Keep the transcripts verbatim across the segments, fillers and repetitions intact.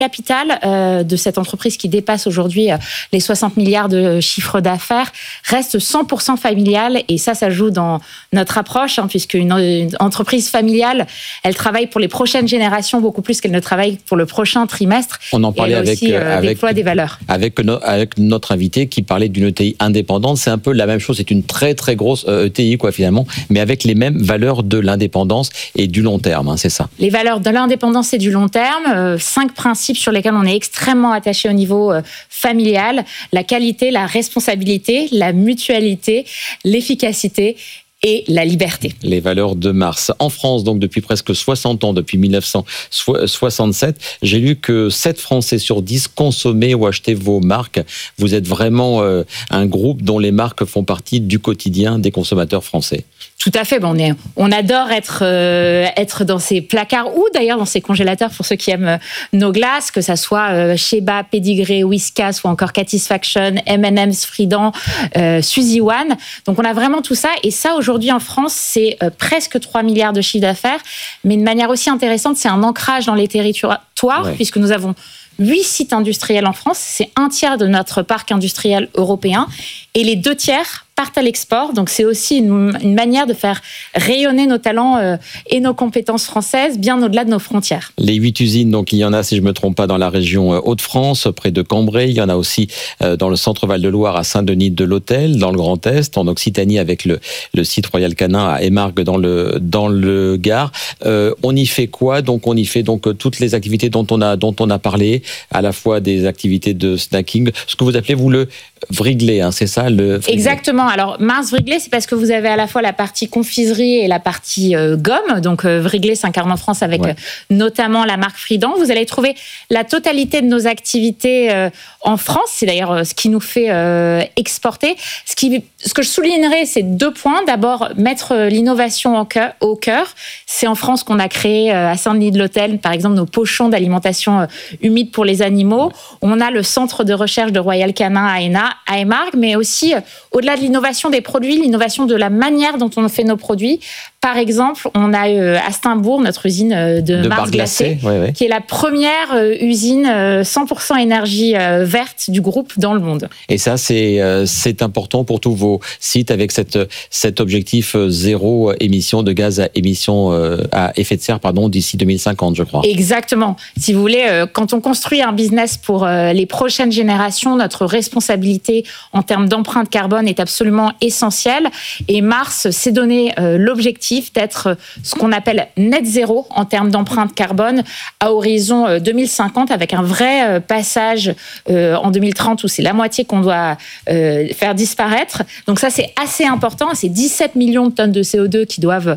capital euh, de cette entreprise qui dépasse aujourd'hui euh, les soixante milliards de chiffre d'affaires reste cent pour cent familial, et ça, ça joue dans notre approche, hein, puisque une, une entreprise familiale, elle travaille pour les prochaines générations beaucoup plus qu'elle ne travaille pour le prochain trimestre. On en parlait avec, aussi, euh, avec, des valeurs. Avec, no, avec notre invité qui parlait d'une E T I indépendante. C'est un peu la même chose, c'est une très très grosse E T I quoi finalement, mais avec les mêmes valeurs de l'indépendance et du long terme, hein, c'est ça. Les valeurs de l'indépendance et du long terme, euh, cinq principes sur lesquels on est extrêmement attaché au niveau euh, familial: la qualité, la responsabilité, la mutualité, l'efficacité et la liberté. Les valeurs de Mars. En France, donc depuis presque soixante ans, depuis mille neuf cent soixante-sept, j'ai lu que sept Français sur dix consommaient ou achetaient vos marques. Vous êtes vraiment euh, un groupe dont les marques font partie du quotidien des consommateurs français. Tout à fait. Bon, on, est, on adore être, euh, être dans ces placards ou d'ailleurs dans ces congélateurs pour ceux qui aiment nos glaces, que ça soit euh, Sheba, Pédigré, Whiskas ou encore Catisfaction, M and M's, Fridan, euh, Suzy One. Donc on a vraiment tout ça. Et ça, aujourd'hui en France, c'est euh, presque trois milliards de chiffre d'affaires. Mais de manière aussi intéressante, c'est un ancrage dans les territoires, ouais. puisque nous avons huit sites industriels en France. C'est un tiers de notre parc industriel européen. Et les deux tiers partent à l'export. Donc, c'est aussi une, une manière de faire rayonner nos talents euh, et nos compétences françaises bien au-delà de nos frontières. Les huit usines, donc il y en a, si je ne me trompe pas, dans la région Hauts-de-France, près de Cambrai. Il y en a aussi euh, dans le centre Val-de-Loire, à Saint-Denis-de-l'Hôtel, dans le Grand Est, en Occitanie, avec le, le site Royal Canin à Émargues, dans le, dans le Gard. Euh, on y fait quoi? Donc, on y fait donc toutes les activités dont on a, dont on a parlé, à la fois des activités de snacking, ce que vous appelez, vous, le Wrigley, hein, c'est ça le Wrigley. Exactement. Alors, Mars Wrigley, c'est parce que vous avez à la fois la partie confiserie et la partie euh, gomme. Donc, euh, Wrigley s'incarne en France avec ouais. euh, notamment la marque Fridan. Vous allez trouver la totalité de nos activités euh, en France. C'est d'ailleurs euh, ce qui nous fait euh, exporter. Ce, qui, ce que je soulignerai, c'est deux points. D'abord, mettre euh, l'innovation au cœur, au cœur. C'est en France qu'on a créé euh, à Saint-Denis-de-l'Hôtel, par exemple, nos pochons d'alimentation euh, humide pour les animaux. Ouais. On a le centre de recherche de Royal Canin à Hénin, à Émargues, mais aussi, euh, au-delà de l'innovation des produits, l'innovation de la manière dont on fait nos produits. Par exemple, on a euh, à Steimbourg notre usine euh, de, de Mars Glacé, ouais, ouais. qui est la première euh, usine euh, cent pour cent énergie euh, verte du groupe dans le monde. Et ça, c'est, euh, c'est important pour tous vos sites avec cette, cet objectif euh, zéro émission de gaz à émission euh, à effet de serre pardon, d'ici deux mille cinquante, je crois. Exactement. Si vous voulez, euh, quand on construit un business pour euh, les prochaines générations, notre responsabilité en termes d'empreinte carbone est absolument essentielle. Et Mars s'est donné euh, l'objectif d'être ce qu'on appelle net zéro en termes d'empreinte carbone à horizon deux mille cinquante, avec un vrai passage en deux mille trente où c'est la moitié qu'on doit faire disparaître. Donc ça, c'est assez important. C'est dix-sept millions de tonnes de C O deux qui doivent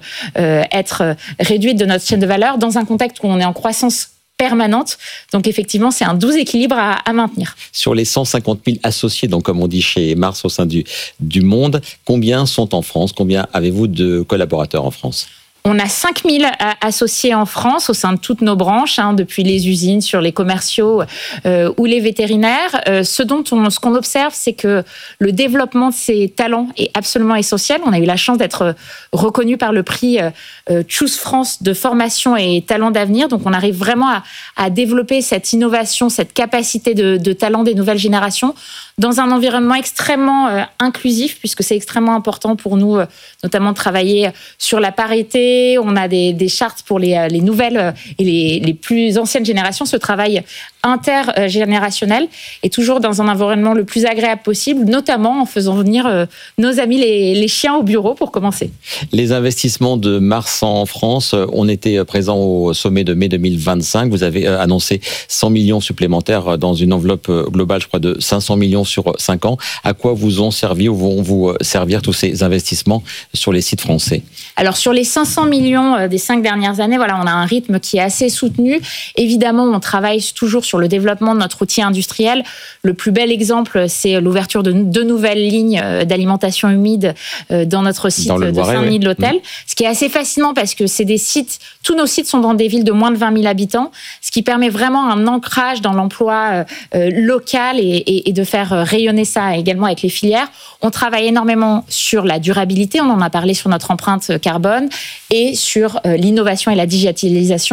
être réduites de notre chaîne de valeur dans un contexte où on est en croissance permanente. Donc effectivement, c'est un doux équilibre à, à maintenir. Sur les cent cinquante mille associés, donc comme on dit chez Mars au sein du, du monde, combien sont en France? Combien avez-vous de collaborateurs en France? On a cinq mille associés en France au sein de toutes nos branches, hein, depuis les usines, sur les commerciaux euh, ou les vétérinaires. Euh, ce dont on, ce qu'on observe, c'est que le développement de ces talents est absolument essentiel. On a eu la chance d'être reconnu par le prix euh, Choose France de formation et talents d'avenir. Donc, on arrive vraiment à, à développer cette innovation, cette capacité de, de talent des nouvelles générations dans un environnement extrêmement euh, inclusif, puisque c'est extrêmement important pour nous, euh, notamment de travailler sur la parité. On a des, des chartes pour les, les nouvelles et les, les plus anciennes générations. Ce travail intergénérationnel est toujours dans un environnement le plus agréable possible, notamment en faisant venir euh, nos amis les, les chiens au bureau pour commencer. Les investissements de Mars en France, on était présent au sommet de mai deux mille vingt-cinq. Vous avez annoncé cent millions supplémentaires dans une enveloppe globale, je crois, de cinq cents millions sur cinq ans. À quoi vous ont servi ou vont vous servir tous ces investissements sur les sites français? Alors, sur les cinq cents millions des cinq dernières années, voilà, on a un rythme qui est assez soutenu. Évidemment, on travaille toujours sur le développement de notre outil industriel. Le plus bel exemple, c'est l'ouverture de deux nouvelles lignes d'alimentation humide dans notre site dans de Saint-Denis-de-l'Hôtel. Oui. Ce qui est assez fascinant parce que c'est des sites, tous nos sites sont dans des villes de moins de vingt mille habitants, ce qui permet vraiment un ancrage dans l'emploi euh, local et, et, et de faire rayonner ça également avec les filières. On travaille énormément sur la durabilité, on en a parlé sur notre empreinte carbone, et sur euh, l'innovation et la digitalisation.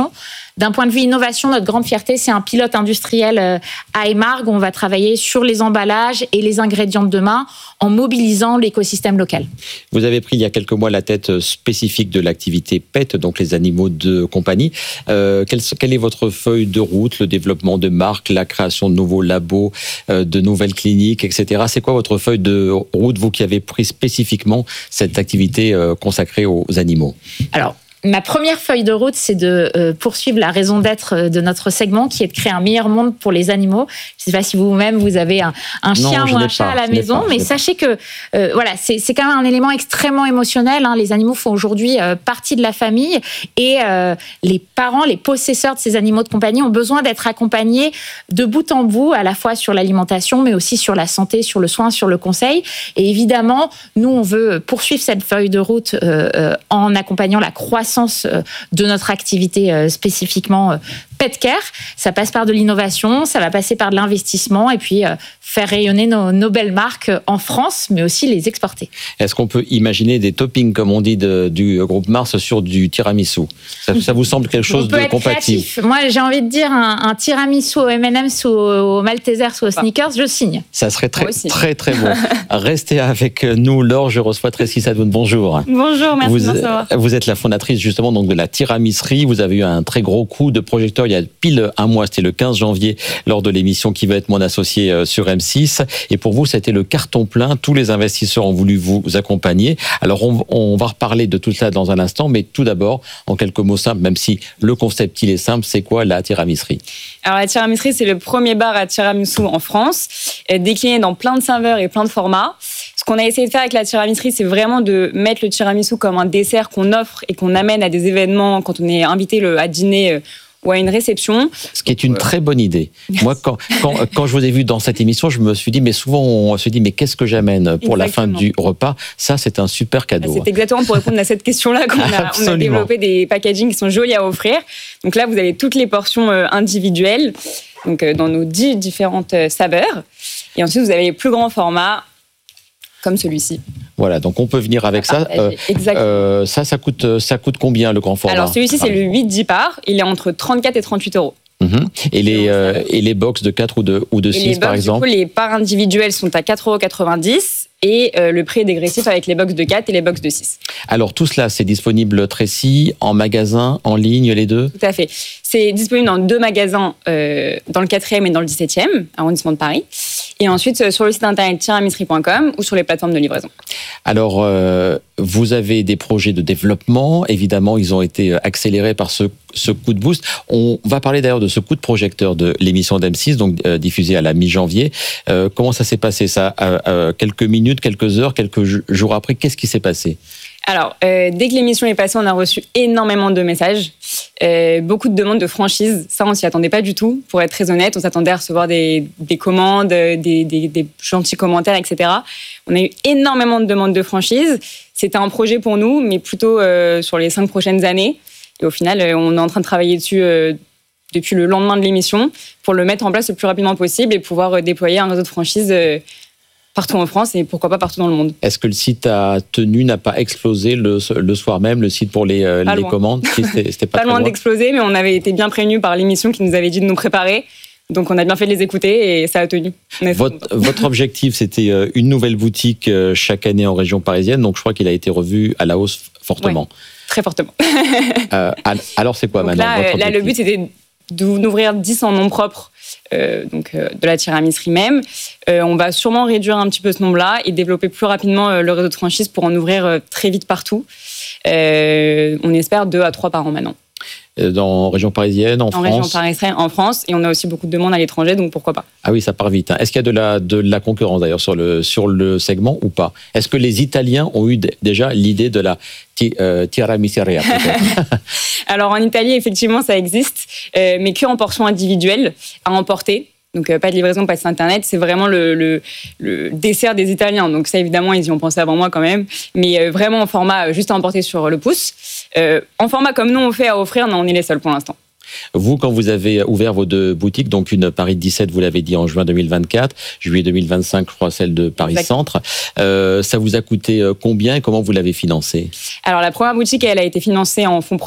D'un point de vue innovation, notre grande fierté, c'est un pilote industriel à Aimargues. On va travailler sur les emballages et les ingrédients de demain en mobilisant l'écosystème local. Vous avez pris il y a quelques mois la tête spécifique de l'activité P E T, donc les animaux de compagnie. Euh, quelle, quelle est votre feuille de route, le développement de marques, la création de nouveaux labos, euh, de nouvelles cliniques, et cetera. C'est quoi votre feuille de route, vous qui avez pris spécifiquement cette activité euh, consacrée aux animaux? Alors, ma première feuille de route, c'est de euh, poursuivre la raison d'être de notre segment, qui est de créer un meilleur monde pour les animaux. Je ne sais pas si vous-même, vous avez un, un chien non, ou un chat pas, à la maison, pas, mais sachez pas. que euh, voilà, c'est, c'est quand même un élément extrêmement émotionnel. Hein. Les animaux font aujourd'hui euh, partie de la famille et euh, les parents, les possesseurs de ces animaux de compagnie ont besoin d'être accompagnés de bout en bout, à la fois sur l'alimentation, mais aussi sur la santé, sur le soin, sur le conseil. Et évidemment, nous, on veut poursuivre cette feuille de route euh, euh, en accompagnant la croissance de notre activité spécifiquement Pet Care. Ça passe par de l'innovation, ça va passer par de l'investissement et puis faire rayonner nos, nos belles marques en France, mais aussi les exporter. Est-ce qu'on peut imaginer des toppings, comme on dit, de, du groupe Mars sur du tiramisu? Ça, ça vous semble quelque chose on peut de être compatible? Créatif. Moi, j'ai envie de dire un, un tiramisu au M and M's ou au Malteser ou au Snickers, je signe. Ça serait très, très, très bon. Restez avec nous, Laure. Je reçois Tracy Sadoun. Bonjour. Bonjour, merci vous, de me recevoir. Vous êtes la fondatrice justement donc de la tiramisserie. Vous avez eu un très gros coup de projecteur il y a pile un mois, c'était le quinze janvier, lors de l'émission Qui va être mon associé sur M six. Et pour vous, c'était le carton plein. Tous les investisseurs ont voulu vous accompagner. Alors, on, on va reparler de tout ça dans un instant, mais tout d'abord, en quelques mots simples, même si le concept, il est simple, c'est quoi la tiramisserie? Alors, la tiramisserie, c'est le premier bar à tiramisu en France, décliné dans plein de saveurs et plein de formats. Ce qu'on a essayé de faire avec la tiramisserie, c'est vraiment de mettre le tiramisu comme un dessert qu'on offre et qu'on amène à des événements quand on est invité à dîner ou à une réception. Ce qui est une très bonne idée. Merci. Moi, quand, quand, quand je vous ai vu dans cette émission, je me suis dit, mais souvent on se dit, mais qu'est-ce que j'amène pour Exactement. La fin du repas? Ça, c'est un super cadeau. C'est exactement pour répondre à cette question-là qu'on a, on a développé des packagings qui sont jolis à offrir. Donc là, vous avez toutes les portions individuelles, donc dans nos dix différentes saveurs. Et ensuite, vous avez les plus grands formats, comme celui-ci. Voilà, donc on peut venir avec ça. Euh, euh, ça, ça coûte, ça coûte combien, le grand format? Alors, celui-ci, c'est le huit dix parts. Il est entre trente-quatre et trente-huit euros. Mmh. Et, les, euh, et les box de quatre ou de, ou de six, par exemple? Du coup, les parts individuelles sont à quatre euros quatre-vingt-dix et euh, le prix est dégressif avec les box de quatre et les box de six. Alors, tout cela, c'est disponible, Tracy, en magasin, en ligne, les deux? Tout à fait. C'est disponible dans deux magasins, euh, dans le quatrième et dans le dix-septième arrondissement de Paris. Et ensuite, sur le site internet tiramisserie point com ou sur les plateformes de livraison. Alors, euh, vous avez des projets de développement. Évidemment, ils ont été accélérés par ce, ce coup de boost. On va parler d'ailleurs de ce coup de projecteur de l'émission d'M six, donc euh, diffusée à la mi-janvier. Euh, comment ça s'est passé, ça? euh, euh, Quelques minutes, quelques heures, quelques jours après, qu'est-ce qui s'est passé? Alors, euh, dès que l'émission est passée, on a reçu énormément de messages, euh, beaucoup de demandes de franchise. Ça, on s'y attendait pas du tout. Pour être très honnête, on s'attendait à recevoir des, des commandes, des, des, des gentils commentaires, et cetera. On a eu énormément de demandes de franchise. C'était un projet pour nous, mais plutôt euh, sur les cinq prochaines années. Et au final, euh, on est en train de travailler dessus euh, depuis le lendemain de l'émission pour le mettre en place le plus rapidement possible et pouvoir euh, déployer un réseau de franchise euh, partout en France et pourquoi pas partout dans le monde. Est-ce que le site a tenu, n'a pas explosé le, le soir même, le site pour les, euh, les commandes? C'était, c'était pas, pas loin, loin d'exploser, mais on avait été bien prévenus par l'émission qui nous avait dit de nous préparer. Donc on a bien fait de les écouter et ça a tenu. Votre, votre objectif, c'était une nouvelle boutique chaque année en région parisienne. Donc je crois qu'il a été revu à la hausse fortement. Ouais, très fortement. euh, alors c'est quoi donc maintenant là, là, le but, c'était d'ouvrir dix en nom propre. Euh, donc euh, de la tiramisserie même. Euh, on va sûrement réduire un petit peu ce nombre-là et développer plus rapidement euh, le réseau de franchise pour en ouvrir euh, très vite partout. Euh, on espère deux à trois par an maintenant. Dans région parisienne, en, en France. En région parisienne, en France, et on a aussi beaucoup de demandes à l'étranger, donc pourquoi pas. Ah oui, ça part vite. Hein. Est-ce qu'il y a de la, de la concurrence d'ailleurs sur le, sur le segment ou pas? Est-ce que les Italiens ont eu d- déjà l'idée de la ti, euh, tiramisseria Alors en Italie, effectivement, ça existe, euh, mais qu'en portions individuelles à emporter. Donc, euh, pas de livraison, pas de site internet. C'est vraiment le, le, le dessert des Italiens. Donc, ça, évidemment, ils y ont pensé avant moi quand même. Mais euh, vraiment en format euh, juste à emporter sur le pouce. Euh, en format comme nous, on fait à offrir, non, on est les seuls pour l'instant. Vous, quand vous avez ouvert vos deux boutiques, donc une Paris dix-sept, vous l'avez dit, en juin deux mille vingt-quatre, juillet deux mille vingt-cinq, je crois, celle de Paris Exactement. Centre, euh, ça vous a coûté combien et comment vous l'avez financée? Alors, la première boutique, elle a été financée en fonds propres.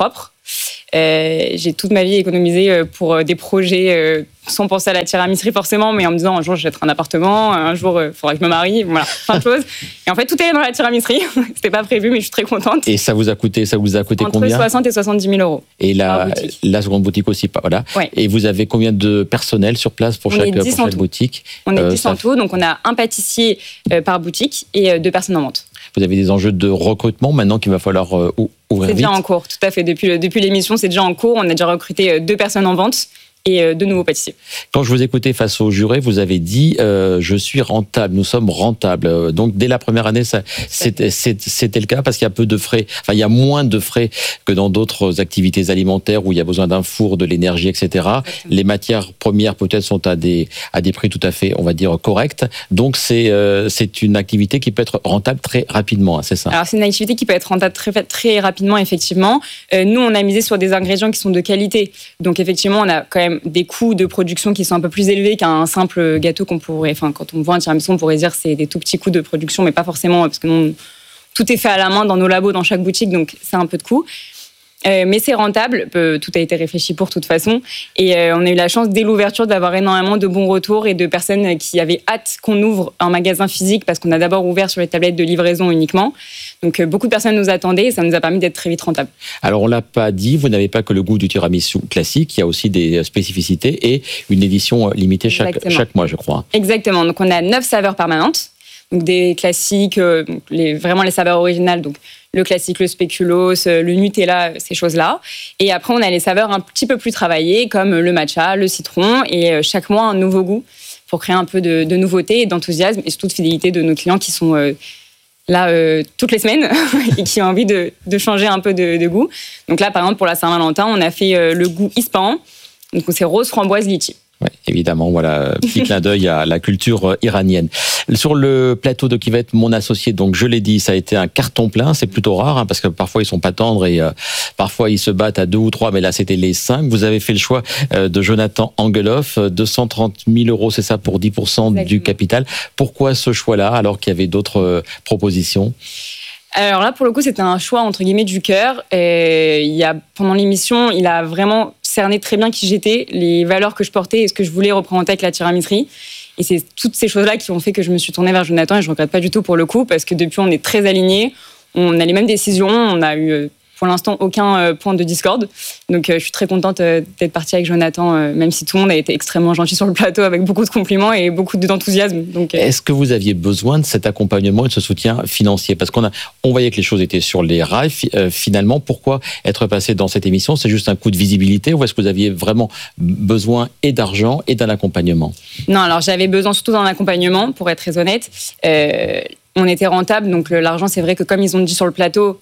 Euh, j'ai toute ma vie économisé pour des projets euh, sans penser à la tiramisserie forcément, mais en me disant un jour j'achèterai un appartement, un jour il euh, faudra que je me marie, voilà, plein de choses. Et en fait tout est dans la tiramisserie. C'était pas prévu, mais je suis très contente. Et ça vous a coûté, ça vous a coûté entre combien? soixante et soixante-dix mille euros. Et la, la seconde boutique aussi, voilà. Ouais. Et vous avez combien de personnel sur place pour on chaque, pour chaque tout. boutique? On est euh, dix en tout, donc on a un pâtissier euh, par boutique et euh, deux personnes en vente. Vous avez des enjeux de recrutement maintenant qu'il va falloir euh, ouvrir C'est vite. déjà en cours, tout à fait. Depuis, depuis l'émission, c'est déjà en cours. On a déjà recruté deux personnes en vente et deux nouveaux pâtissiers. Quand je vous écoutais face au juré, vous avez dit euh, « je suis rentable, nous sommes rentables ». Donc dès la première année, ça, c'était, c'était le cas parce qu'il y a peu de frais, enfin il y a moins de frais que dans d'autres activités alimentaires où il y a besoin d'un four, de l'énergie, et cetera. Exactement. Les matières premières peut-être sont à des, à des prix tout à fait, on va dire, corrects. Donc c'est, euh, c'est une activité qui peut être rentable très rapidement, hein, c'est ça? Alors c'est une activité qui peut être rentable très, très rapidement, effectivement. Euh, nous, on a misé sur des ingrédients qui sont de qualité. Donc effectivement, on a quand même des coûts de production qui sont un peu plus élevés qu'un simple gâteau qu'on pourrait, enfin quand on voit un tiramisu, on pourrait dire que c'est des tout petits coûts de production, mais pas forcément parce que non, tout est fait à la main dans nos labos, dans chaque boutique, donc c'est un peu de coût. Euh, mais c'est rentable, euh, tout a été réfléchi pour toute façon, et euh, on a eu la chance dès l'ouverture d'avoir énormément de bons retours et de personnes qui avaient hâte qu'on ouvre un magasin physique parce qu'on a d'abord ouvert sur les tablettes de livraison uniquement. Donc euh, beaucoup de personnes nous attendaient et ça nous a permis d'être très vite rentable. Alors on l'a pas dit, vous n'avez pas que le goût du tiramisu classique, il y a aussi des spécificités et une édition limitée chaque, chaque mois, je crois. Exactement, donc on a neuf saveurs permanentes, donc des classiques, euh, les, vraiment les saveurs originales, donc le classique, le spéculoos, le Nutella, ces choses-là. Et après, on a les saveurs un petit peu plus travaillées, comme le matcha, le citron, et chaque mois, un nouveau goût pour créer un peu de, de nouveauté et d'enthousiasme, et surtout de fidélité de nos clients qui sont euh, là euh, toutes les semaines et qui ont envie de, de changer un peu de, de goût. Donc là, par exemple, pour la Saint-Valentin, on a fait euh, le goût Ispahan, donc c'est rose, framboise, litchi. Ouais, évidemment, voilà, petit clin d'œil à la culture iranienne. Sur le plateau de qui va être mon associé, donc je l'ai dit, ça a été un carton plein, c'est plutôt rare, hein, parce que parfois ils sont pas tendres et euh, parfois ils se battent à deux ou trois, mais là c'était les cinq. Vous avez fait le choix euh, de Jonathan Engelhoff, deux cent trente mille euros, c'est ça, pour dix pour cent du capital. Pourquoi ce choix-là, alors qu'il y avait d'autres euh, propositions ? Alors là, pour le coup, c'était un choix entre guillemets du cœur. Et il y a, pendant l'émission, il a vraiment cerné très bien qui j'étais, les valeurs que je portais et ce que je voulais représenter avec la tiramisserie. Et c'est toutes ces choses-là qui ont fait que je me suis tournée vers Jonathan et je ne regrette pas du tout pour le coup parce que depuis, on est très alignés, on a les mêmes décisions, on a eu pour l'instant aucun point de discorde. Donc je suis très contente d'être partie avec Jonathan, même si tout le monde a été extrêmement gentil sur le plateau avec beaucoup de compliments et beaucoup d'enthousiasme. Donc, est-ce que vous aviez besoin de cet accompagnement et de ce soutien financier ? Parce qu'on a, on voyait que les choses étaient sur les rails. Finalement, pourquoi être passé dans cette émission ? C'est juste un coup de visibilité ou est-ce que vous aviez vraiment besoin et d'argent et d'un accompagnement ? Non, alors j'avais besoin surtout d'un accompagnement, pour être très honnête. Euh, on était rentable, donc l'argent, c'est vrai que comme ils ont dit sur le plateau,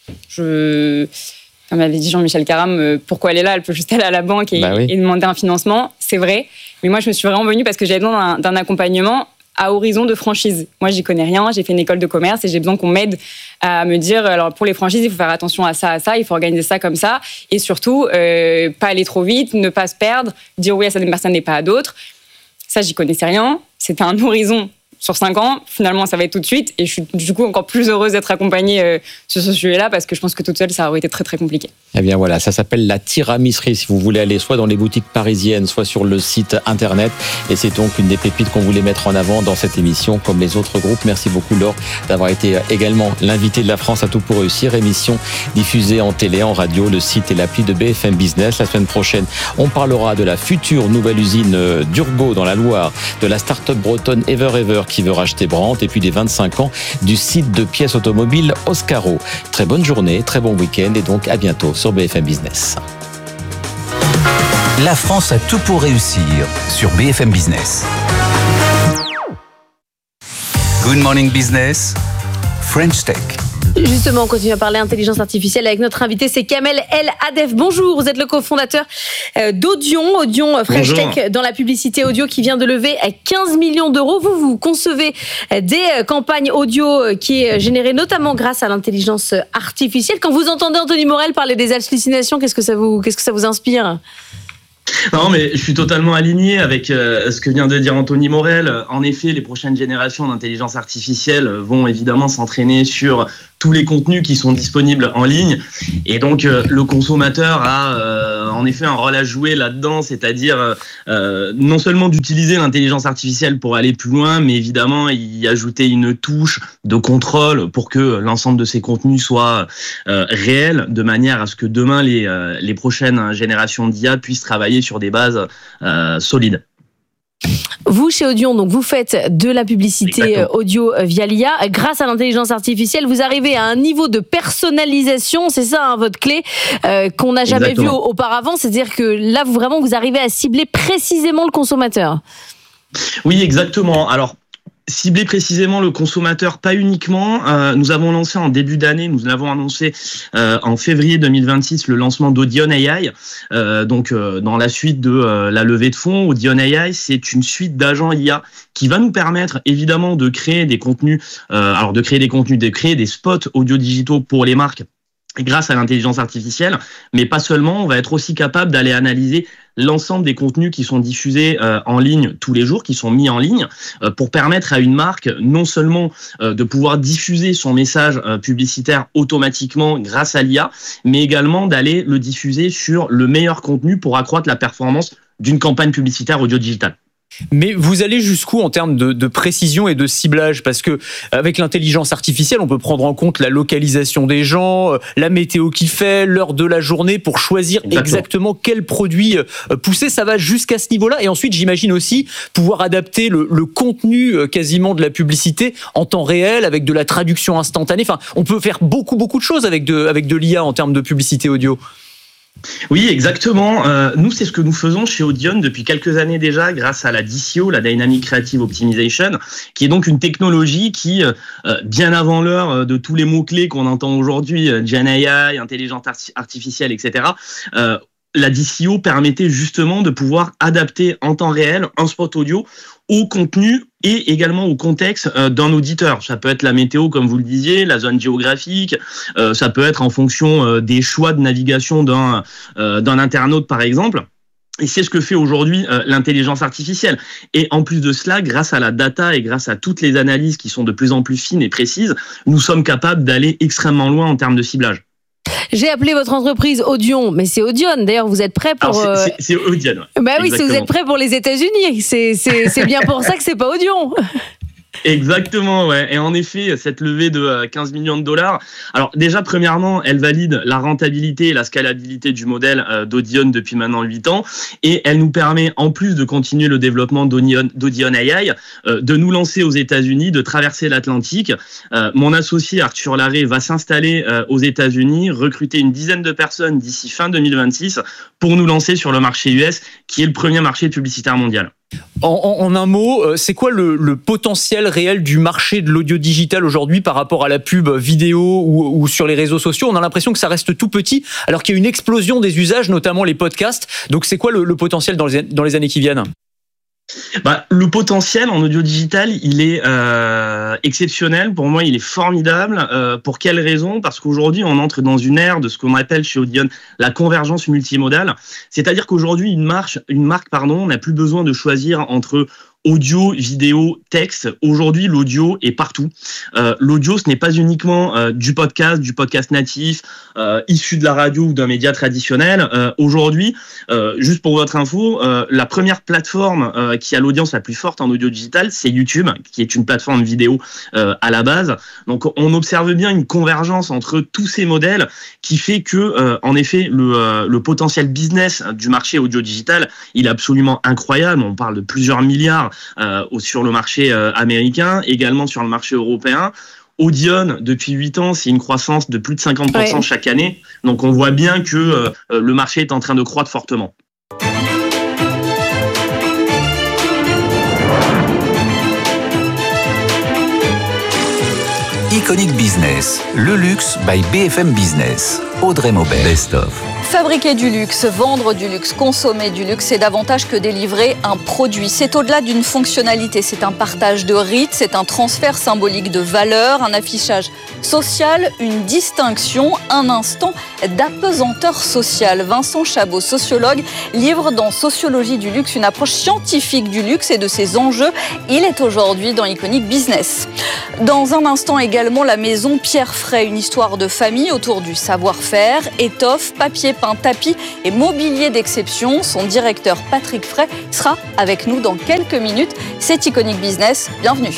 Je, comme avait dit Jean-Michel Caram, pourquoi elle est là ? Elle peut juste aller à la banque et, bah oui. et demander un financement. C'est vrai. Mais moi, je me suis vraiment venue parce que j'avais besoin d'un, d'un accompagnement à horizon de franchise. Moi, j'y connais rien. J'ai fait une école de commerce et j'ai besoin qu'on m'aide à me dire, alors pour les franchises, il faut faire attention à ça, à ça. Il faut organiser ça comme ça. Et surtout, euh, pas aller trop vite, ne pas se perdre, dire oui à certaines personnes et pas à d'autres. Ça, j'y connaissais rien. C'était un horizon sur cinq ans, finalement, ça va être tout de suite. Et je suis du coup encore plus heureuse d'être accompagnée euh, sur ce sujet-là parce que je pense que toute seule, ça aurait été très, très compliqué. Eh bien voilà, ça s'appelle la tiramisserie si vous voulez aller soit dans les boutiques parisiennes, soit sur le site internet. Et c'est donc une des pépites qu'on voulait mettre en avant dans cette émission, comme les autres groupes. Merci beaucoup, Laure, d'avoir été également l'invité de la France à tout pour réussir. Émission diffusée en télé, en radio, le site et l'appli de B F M Business. La semaine prochaine, on parlera de la future nouvelle usine d'Urgo dans la Loire, de la start-up bretonne Ever Ever qui veut racheter Brandt et puis des vingt-cinq ans du site de pièces automobiles Oscaro. Très bonne journée, très bon week-end et donc à bientôt sur B F M Business. La France a tout pour réussir sur B F M Business. Good Morning Business, French Tech. Justement, on continue à parler intelligence artificielle avec notre invité, c'est Kamel El Adef. Bonjour, vous êtes le cofondateur d'Audion, Audion French Bonjour. Tech dans la publicité audio qui vient de lever quinze millions d'euros. Vous, vous concevez des campagnes audio qui est générées notamment grâce à l'intelligence artificielle. Quand vous entendez Anthony Morel parler des hallucinations, qu'est-ce que ça vous, qu'est-ce que ça vous inspire ? Non, mais je suis totalement aligné avec euh, ce que vient de dire Anthony Morel. En effet, les prochaines générations d'intelligence artificielle vont évidemment s'entraîner sur tous les contenus qui sont disponibles en ligne. Et donc, euh, le consommateur a euh, en effet un rôle à jouer là-dedans, c'est-à-dire euh, non seulement d'utiliser l'intelligence artificielle pour aller plus loin, mais évidemment y ajouter une touche de contrôle pour que l'ensemble de ces contenus soient euh, réels, de manière à ce que demain, les, euh, les prochaines générations d'I A puissent travailler sur des bases euh, solides. Vous, chez Audion, donc vous faites de la publicité Exactement. audio via l'I A. Grâce à l'intelligence artificielle, vous arrivez à un niveau de personnalisation, c'est ça hein, votre clé, euh, qu'on n'a jamais Exactement. vu auparavant. C'est-à-dire que là, vous, vraiment, vous arrivez à cibler précisément le consommateur. Oui, exactement. Alors, cibler précisément le consommateur, pas uniquement. Euh, nous avons lancé en début d'année, nous l'avons annoncé euh, en février deux mille vingt-six, le lancement d'Audion A I. Euh, donc, euh, dans la suite de euh, la levée de fonds, Audion A I, c'est une suite d'agents I A qui va nous permettre évidemment de créer des contenus, euh, alors de créer des contenus, de créer des spots audio digitaux pour les marques grâce à l'intelligence artificielle, mais pas seulement, on va être aussi capable d'aller analyser l'ensemble des contenus qui sont diffusés euh, en ligne tous les jours, qui sont mis en ligne, euh, pour permettre à une marque non seulement euh, de pouvoir diffuser son message euh, publicitaire automatiquement grâce à l'I A, mais également d'aller le diffuser sur le meilleur contenu pour accroître la performance d'une campagne publicitaire audio-digitale. Mais vous allez jusqu'où en termes de, de précision et de ciblage? Parce que avec l'intelligence artificielle, on peut prendre en compte la localisation des gens, la météo qu'il fait, l'heure de la journée pour choisir exactement, exactement quel produit pousser. Ça va jusqu'à ce niveau-là. Et ensuite, j'imagine aussi pouvoir adapter le, le contenu quasiment de la publicité en temps réel avec de la traduction instantanée. Enfin, on peut faire beaucoup, beaucoup de choses avec de, avec de l'I A en termes de publicité audio. Oui, exactement. Euh, nous, c'est ce que nous faisons chez Audion depuis quelques années déjà, grâce à la D C O, la Dynamic Creative Optimization, qui est donc une technologie qui, euh, bien avant l'heure de tous les mots-clés qu'on entend aujourd'hui, Gen A I, intelligence artificielle, et cetera, euh, la D C O permettait justement de pouvoir adapter en temps réel un spot audio au contenu et également au contexte euh, d'un auditeur. Ça peut être la météo, comme vous le disiez, la zone géographique, euh, ça peut être en fonction euh, des choix de navigation d'un, euh, d'un internaute, par exemple. Et c'est ce que fait aujourd'hui euh, l'intelligence artificielle. Et en plus de cela, grâce à la data et grâce à toutes les analyses qui sont de plus en plus fines et précises, nous sommes capables d'aller extrêmement loin en termes de ciblage. J'ai appelé votre entreprise Audion, mais c'est Audion. D'ailleurs, vous êtes prêt pour... Alors, c'est, c'est, c'est Audion. Bah oui, si vous êtes prêt pour les États-Unis, c'est, c'est, c'est bien pour ça que c'est pas Audion. Exactement, ouais. Et en effet, cette levée de quinze millions de dollars, alors déjà, premièrement, elle valide la rentabilité et la scalabilité du modèle d'Audion depuis maintenant huit ans. Et elle nous permet, en plus de continuer le développement d'Audion, d'Audion A I, de nous lancer aux États-Unis, de traverser l'Atlantique. Mon associé Arthur Larrey va s'installer aux États-Unis, recruter une dizaine de personnes d'ici fin deux mille vingt-six pour nous lancer sur le marché U S, qui est le premier marché publicitaire mondial. En, en, en un mot, c'est quoi le, le potentiel réel du marché de l'audio digital aujourd'hui par rapport à la pub vidéo ou, ou sur les réseaux sociaux? On a l'impression que ça reste tout petit, alors qu'il y a une explosion des usages, notamment les podcasts. Donc, c'est quoi le, le potentiel dans les, dans les années qui viennent? Bah, le potentiel en audio digital, il est euh, exceptionnel. Pour moi, il est formidable. Euh, pour quelle raison? Parce qu'aujourd'hui, on entre dans une ère de ce qu'on appelle chez Audion la convergence multimodale. C'est-à-dire qu'aujourd'hui, une marque, une marque, pardon, n'a plus besoin de choisir entre audio, vidéo, texte. Aujourd'hui, l'audio est partout. Euh, l'audio, ce n'est pas uniquement euh, du podcast, du podcast natif, euh, issu de la radio ou d'un média traditionnel. Euh, aujourd'hui, euh, juste pour votre info, euh, la première plateforme euh, qui a l'audience la plus forte en audio digital, c'est YouTube, qui est une plateforme vidéo euh, à la base. Donc, on observe bien une convergence entre tous ces modèles qui fait que, euh, en effet, le, euh, le potentiel business du marché audio digital, il est absolument incroyable. On parle de plusieurs milliards Euh, sur le marché euh, américain, également sur le marché européen. Audion, depuis huit ans, c'est une croissance de plus de cinquante pour cent ouais. chaque année. Donc, on voit bien que euh, le marché est en train de croître fortement. Iconic Business, le luxe by B F M Business. Audrey Maubert. Best of. Fabriquer du luxe, vendre du luxe, consommer du luxe, c'est davantage que délivrer un produit. C'est au-delà d'une fonctionnalité, c'est un partage de rites, c'est un transfert symbolique de valeurs, un affichage social, une distinction, un instant d'apesanteur sociale. Vincent Chabot, sociologue, livre dans Sociologie du luxe une approche scientifique du luxe et de ses enjeux. Il est aujourd'hui dans Iconic Business. Dans un instant également, la maison Pierre Fray, une histoire de famille autour du savoir-faire, étoffe, papier peint, tapis et mobilier d'exception. Son directeur Patrick Fray sera avec nous dans quelques minutes. C'est Iconic Business, bienvenue.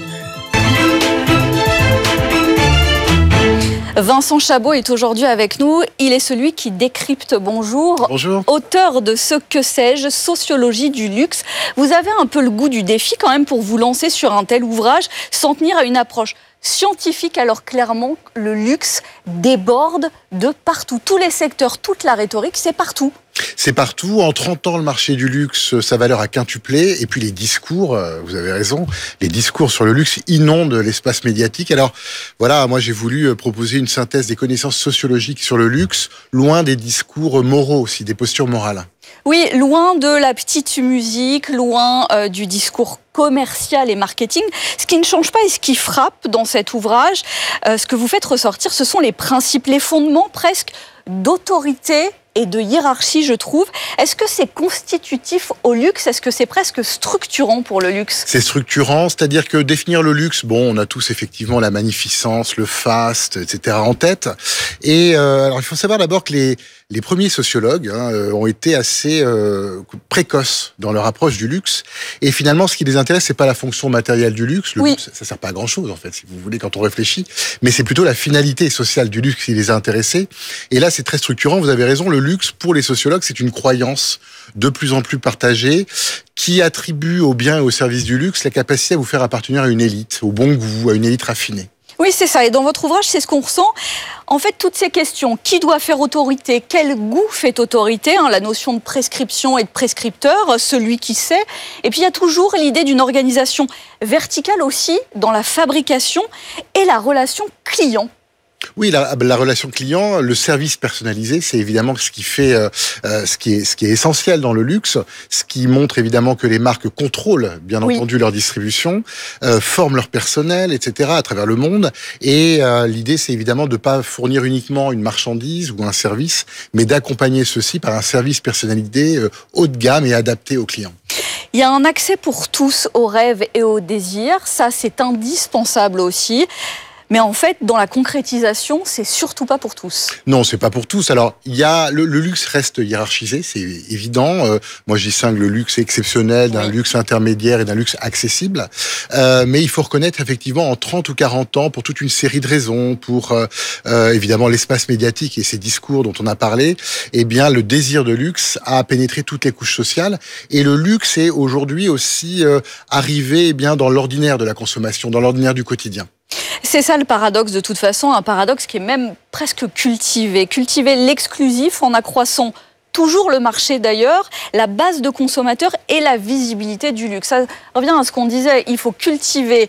Vincent Chabot est aujourd'hui avec nous. Il est celui qui décrypte. Bonjour. Bonjour. Auteur de Ce que sais-je, Sociologie du luxe. Vous avez un peu le goût du défi quand même pour vous lancer sur un tel ouvrage sans tenir à une approche scientifique, alors clairement le luxe déborde de partout. Tous les secteurs, toute la rhétorique, c'est partout. C'est partout. En trente ans, le marché du luxe, sa valeur a quintuplé. Et puis les discours, vous avez raison, les discours sur le luxe inondent l'espace médiatique. Alors voilà, moi j'ai voulu proposer une synthèse des connaissances sociologiques sur le luxe, loin des discours moraux aussi, des postures morales. Oui, loin de la petite musique, loin euh, du discours commercial et marketing. Ce qui ne change pas et ce qui frappe dans cet ouvrage, euh, ce que vous faites ressortir, ce sont les principes, les fondements presque d'autorité et de hiérarchie, je trouve. Est-ce que c'est constitutif au luxe ? Est-ce que c'est presque structurant pour le luxe ? C'est structurant, c'est-à-dire que définir le luxe, bon, on a tous effectivement la magnificence, le faste, et cetera en tête. Et euh, alors, il faut savoir d'abord que les les premiers sociologues hein, ont été assez euh, précoces dans leur approche du luxe. Et finalement, ce qui les intéresse, c'est pas la fonction matérielle du luxe. Le oui. luxe, ça sert pas à grand-chose en fait, si vous voulez, quand on réfléchit. Mais c'est plutôt la finalité sociale du luxe qui les a intéressés. Et là, c'est très structurant. Vous avez raison. Le luxe, pour les sociologues, c'est une croyance de plus en plus partagée qui attribue au bien et au service du luxe la capacité à vous faire appartenir à une élite, au bon goût, à une élite raffinée. Oui, c'est ça. Et dans votre ouvrage, c'est ce qu'on ressent. En fait, toutes ces questions, qui doit faire autorité, quel goût fait autorité, hein, la notion de prescription et de prescripteur, celui qui sait. Et puis, il y a toujours l'idée d'une organisation verticale aussi dans la fabrication et la relation client. Oui, la, la relation client, le service personnalisé, c'est évidemment ce qui fait, euh, ce qui est, ce qui est essentiel dans le luxe, ce qui montre évidemment que les marques contrôlent, bien oui. entendu, leur distribution, euh, forment leur personnel, et cetera, à travers le monde. Et euh, l'idée, c'est évidemment de pas fournir uniquement une marchandise ou un service, mais d'accompagner ceci par un service personnalisé euh, haut de gamme et adapté aux clients. Il y a un accès pour tous aux rêves et aux désirs. Ça, c'est indispensable aussi. Mais en fait, dans la concrétisation, c'est surtout pas pour tous. Non, c'est pas pour tous. Alors, il y a le, le luxe reste hiérarchisé, c'est évident. Euh, moi, je distingue le luxe exceptionnel d'un oui. luxe intermédiaire et d'un luxe accessible. Euh, mais il faut reconnaître effectivement, en trente ou quarante ans, pour toute une série de raisons, pour euh, euh, évidemment l'espace médiatique et ces discours dont on a parlé, eh bien, le désir de luxe a pénétré toutes les couches sociales. Et le luxe est aujourd'hui aussi euh, arrivé eh bien dans l'ordinaire de la consommation, dans l'ordinaire du quotidien. C'est ça le paradoxe de toute façon, un paradoxe qui est même presque cultivé. Cultiver l'exclusif en accroissant toujours le marché d'ailleurs, la base de consommateurs et la visibilité du luxe. Ça revient à ce qu'on disait, il faut cultiver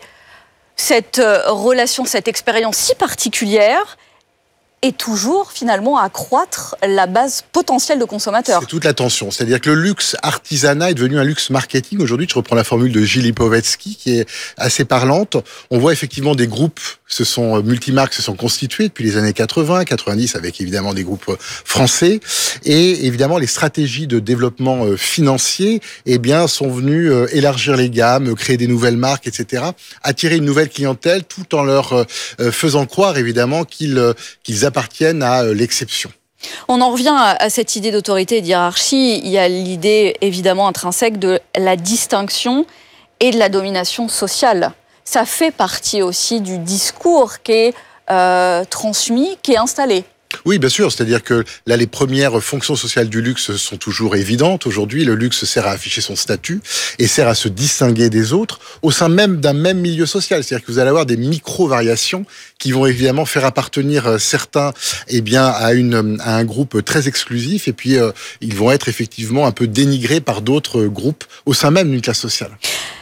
cette relation, cette expérience si particulière et toujours finalement accroître la base potentielle de consommateurs. C'est toute la tension. C'est-à-dire que le luxe artisanat est devenu un luxe marketing. Aujourd'hui, je reprends la formule de Gilles Lipovetsky qui est assez parlante. On voit effectivement des groupes, ce sont multimarques, se sont constitués depuis les années quatre-vingts, quatre-vingt-dix avec évidemment des groupes français. Et évidemment, les stratégies de développement financier eh bien, sont venues élargir les gammes, créer des nouvelles marques, et cetera. Attirer une nouvelle clientèle tout en leur faisant croire évidemment qu'ils, qu'ils appartiennent à l'exception. On en revient à cette idée d'autorité et d'hiérarchie. Il y a l'idée évidemment intrinsèque de la distinction et de la domination sociale. Ça fait partie aussi du discours qui est euh, transmis, qui est installé. Oui, bien sûr. C'est-à-dire que là, les premières fonctions sociales du luxe sont toujours évidentes. Aujourd'hui, le luxe sert à afficher son statut et sert à se distinguer des autres au sein même d'un même milieu social. C'est-à-dire que vous allez avoir des micro-variations qui vont évidemment faire appartenir certains eh bien, à, une, à un groupe très exclusif et puis euh, ils vont être effectivement un peu dénigrés par d'autres groupes au sein même d'une classe sociale.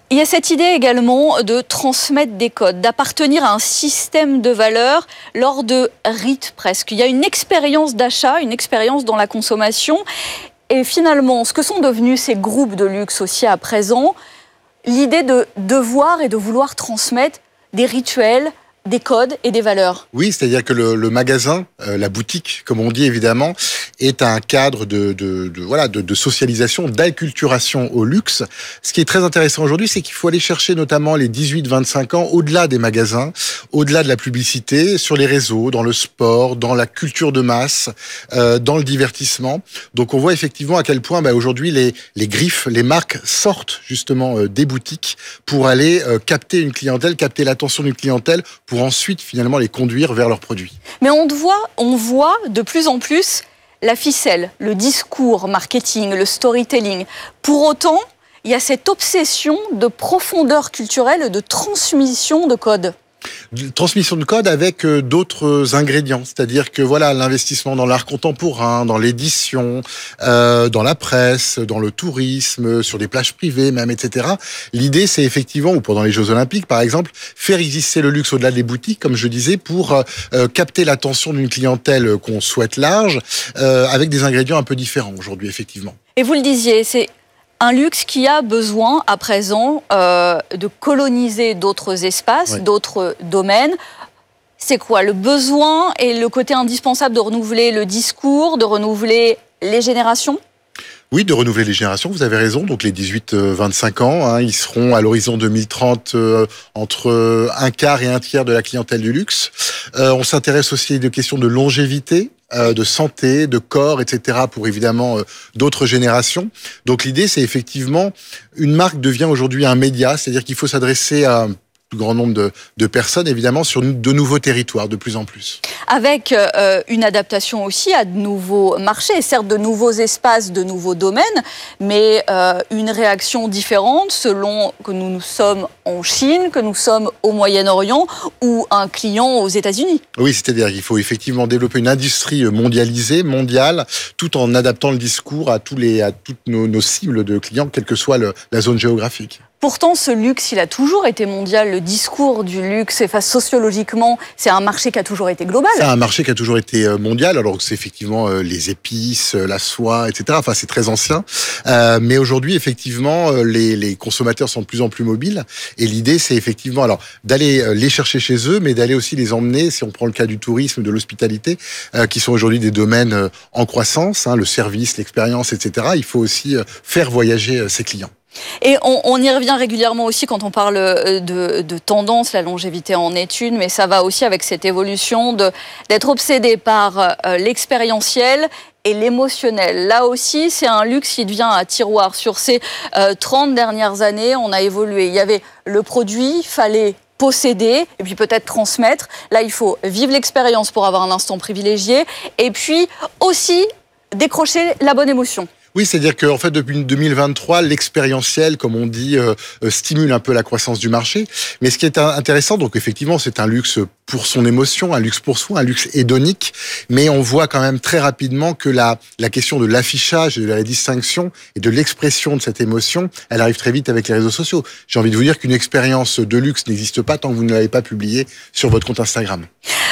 Il y a cette idée également de transmettre des codes, d'appartenir à un système de valeurs lors de rites presque. Il y a une expérience d'achat, une expérience dans la consommation. Et finalement, ce que sont devenus ces groupes de luxe aussi à présent, l'idée de devoir et de vouloir transmettre des rituels, des codes et des valeurs. Oui, c'est-à-dire que le, le magasin, euh, la boutique, comme on dit évidemment, est un cadre de, de, de voilà de, de socialisation, d'acculturation au luxe. Ce qui est très intéressant aujourd'hui, c'est qu'il faut aller chercher notamment les dix-huit vingt-cinq ans au-delà des magasins, au-delà de la publicité, sur les réseaux, dans le sport, dans la culture de masse, euh, dans le divertissement. Donc on voit effectivement à quel point bah, aujourd'hui les, les griffes, les marques sortent justement euh, des boutiques pour aller euh, capter une clientèle, capter l'attention d'une clientèle, pour ensuite finalement les conduire vers leurs produits. Mais on voit, on voit de plus en plus la ficelle, le discours marketing, le storytelling. Pour autant, il y a cette obsession de profondeur culturelle, de transmission de codes. Transmission de code avec euh, d'autres ingrédients, c'est-à-dire que voilà l'investissement dans l'art contemporain, dans l'édition, euh, dans la presse, dans le tourisme, sur des plages privées même, et cetera. L'idée, c'est effectivement, ou pendant les Jeux Olympiques par exemple, faire exister le luxe au-delà des boutiques, comme je disais, pour euh, capter l'attention d'une clientèle qu'on souhaite large, euh, avec des ingrédients un peu différents aujourd'hui, effectivement. Et vous le disiez, c'est un luxe qui a besoin, à présent, euh, de coloniser d'autres espaces, ouais. d'autres domaines. C'est quoi le besoin et le côté indispensable de renouveler le discours, de renouveler les générations ? Oui, de renouveler les générations, vous avez raison. Donc les dix-huit vingt-cinq ans, hein, ils seront à l'horizon deux mille trente euh, entre un quart et un tiers de la clientèle du luxe. Euh, on s'intéresse aussi à des questions de longévité, euh, de santé, de corps, et cetera pour évidemment euh, d'autres générations. Donc l'idée, c'est effectivement, une marque devient aujourd'hui un média, c'est-à-dire qu'il faut s'adresser à un plus grand nombre de, de personnes, évidemment, sur de nouveaux territoires, de plus en plus. Avec euh, une adaptation aussi à de nouveaux marchés, certes de nouveaux espaces, de nouveaux domaines, mais euh, une réaction différente selon que nous, nous sommes en Chine, que nous sommes au Moyen-Orient ou un client aux États-Unis. Oui, c'est-à-dire qu'il faut effectivement développer une industrie mondialisée, mondiale, tout en adaptant le discours à, tous les, à toutes nos, nos cibles de clients, quelle que soit le, la zone géographique. Pourtant, ce luxe, il a toujours été mondial. Le discours du luxe, et face sociologiquement, c'est un marché qui a toujours été global. C'est un marché qui a toujours été mondial, alors que c'est effectivement les épices, la soie, et cetera. Enfin, c'est très ancien. Euh, mais aujourd'hui, effectivement, les, les consommateurs sont de plus en plus mobiles. Et l'idée, c'est effectivement, alors, d'aller les chercher chez eux, mais d'aller aussi les emmener, si on prend le cas du tourisme, de l'hospitalité, euh, qui sont aujourd'hui des domaines en croissance, hein, le service, l'expérience, et cetera. Il faut aussi faire voyager ses clients. Et on, on y revient régulièrement aussi quand on parle de, de tendance, la longévité en études, mais ça va aussi avec cette évolution de, d'être obsédé par euh, l'expérientiel et l'émotionnel. Là aussi, c'est un luxe qui devient un tiroir. Sur ces euh, trente dernières années, on a évolué. Il y avait le produit, il fallait posséder et puis peut-être transmettre. Là, il faut vivre l'expérience pour avoir un instant privilégié et puis aussi décrocher la bonne émotion. Oui, c'est-à-dire qu'en fait, depuis deux mille vingt-trois, l'expérientiel, comme on dit, euh, stimule un peu la croissance du marché. Mais ce qui est intéressant, donc effectivement, c'est un luxe pour son émotion, un luxe pour soi, un luxe hédonique. Mais on voit quand même très rapidement que la, la question de l'affichage, de la distinction et de l'expression de cette émotion, elle arrive très vite avec les réseaux sociaux. J'ai envie de vous dire qu'une expérience de luxe n'existe pas tant que vous ne l'avez pas publiée sur votre compte Instagram.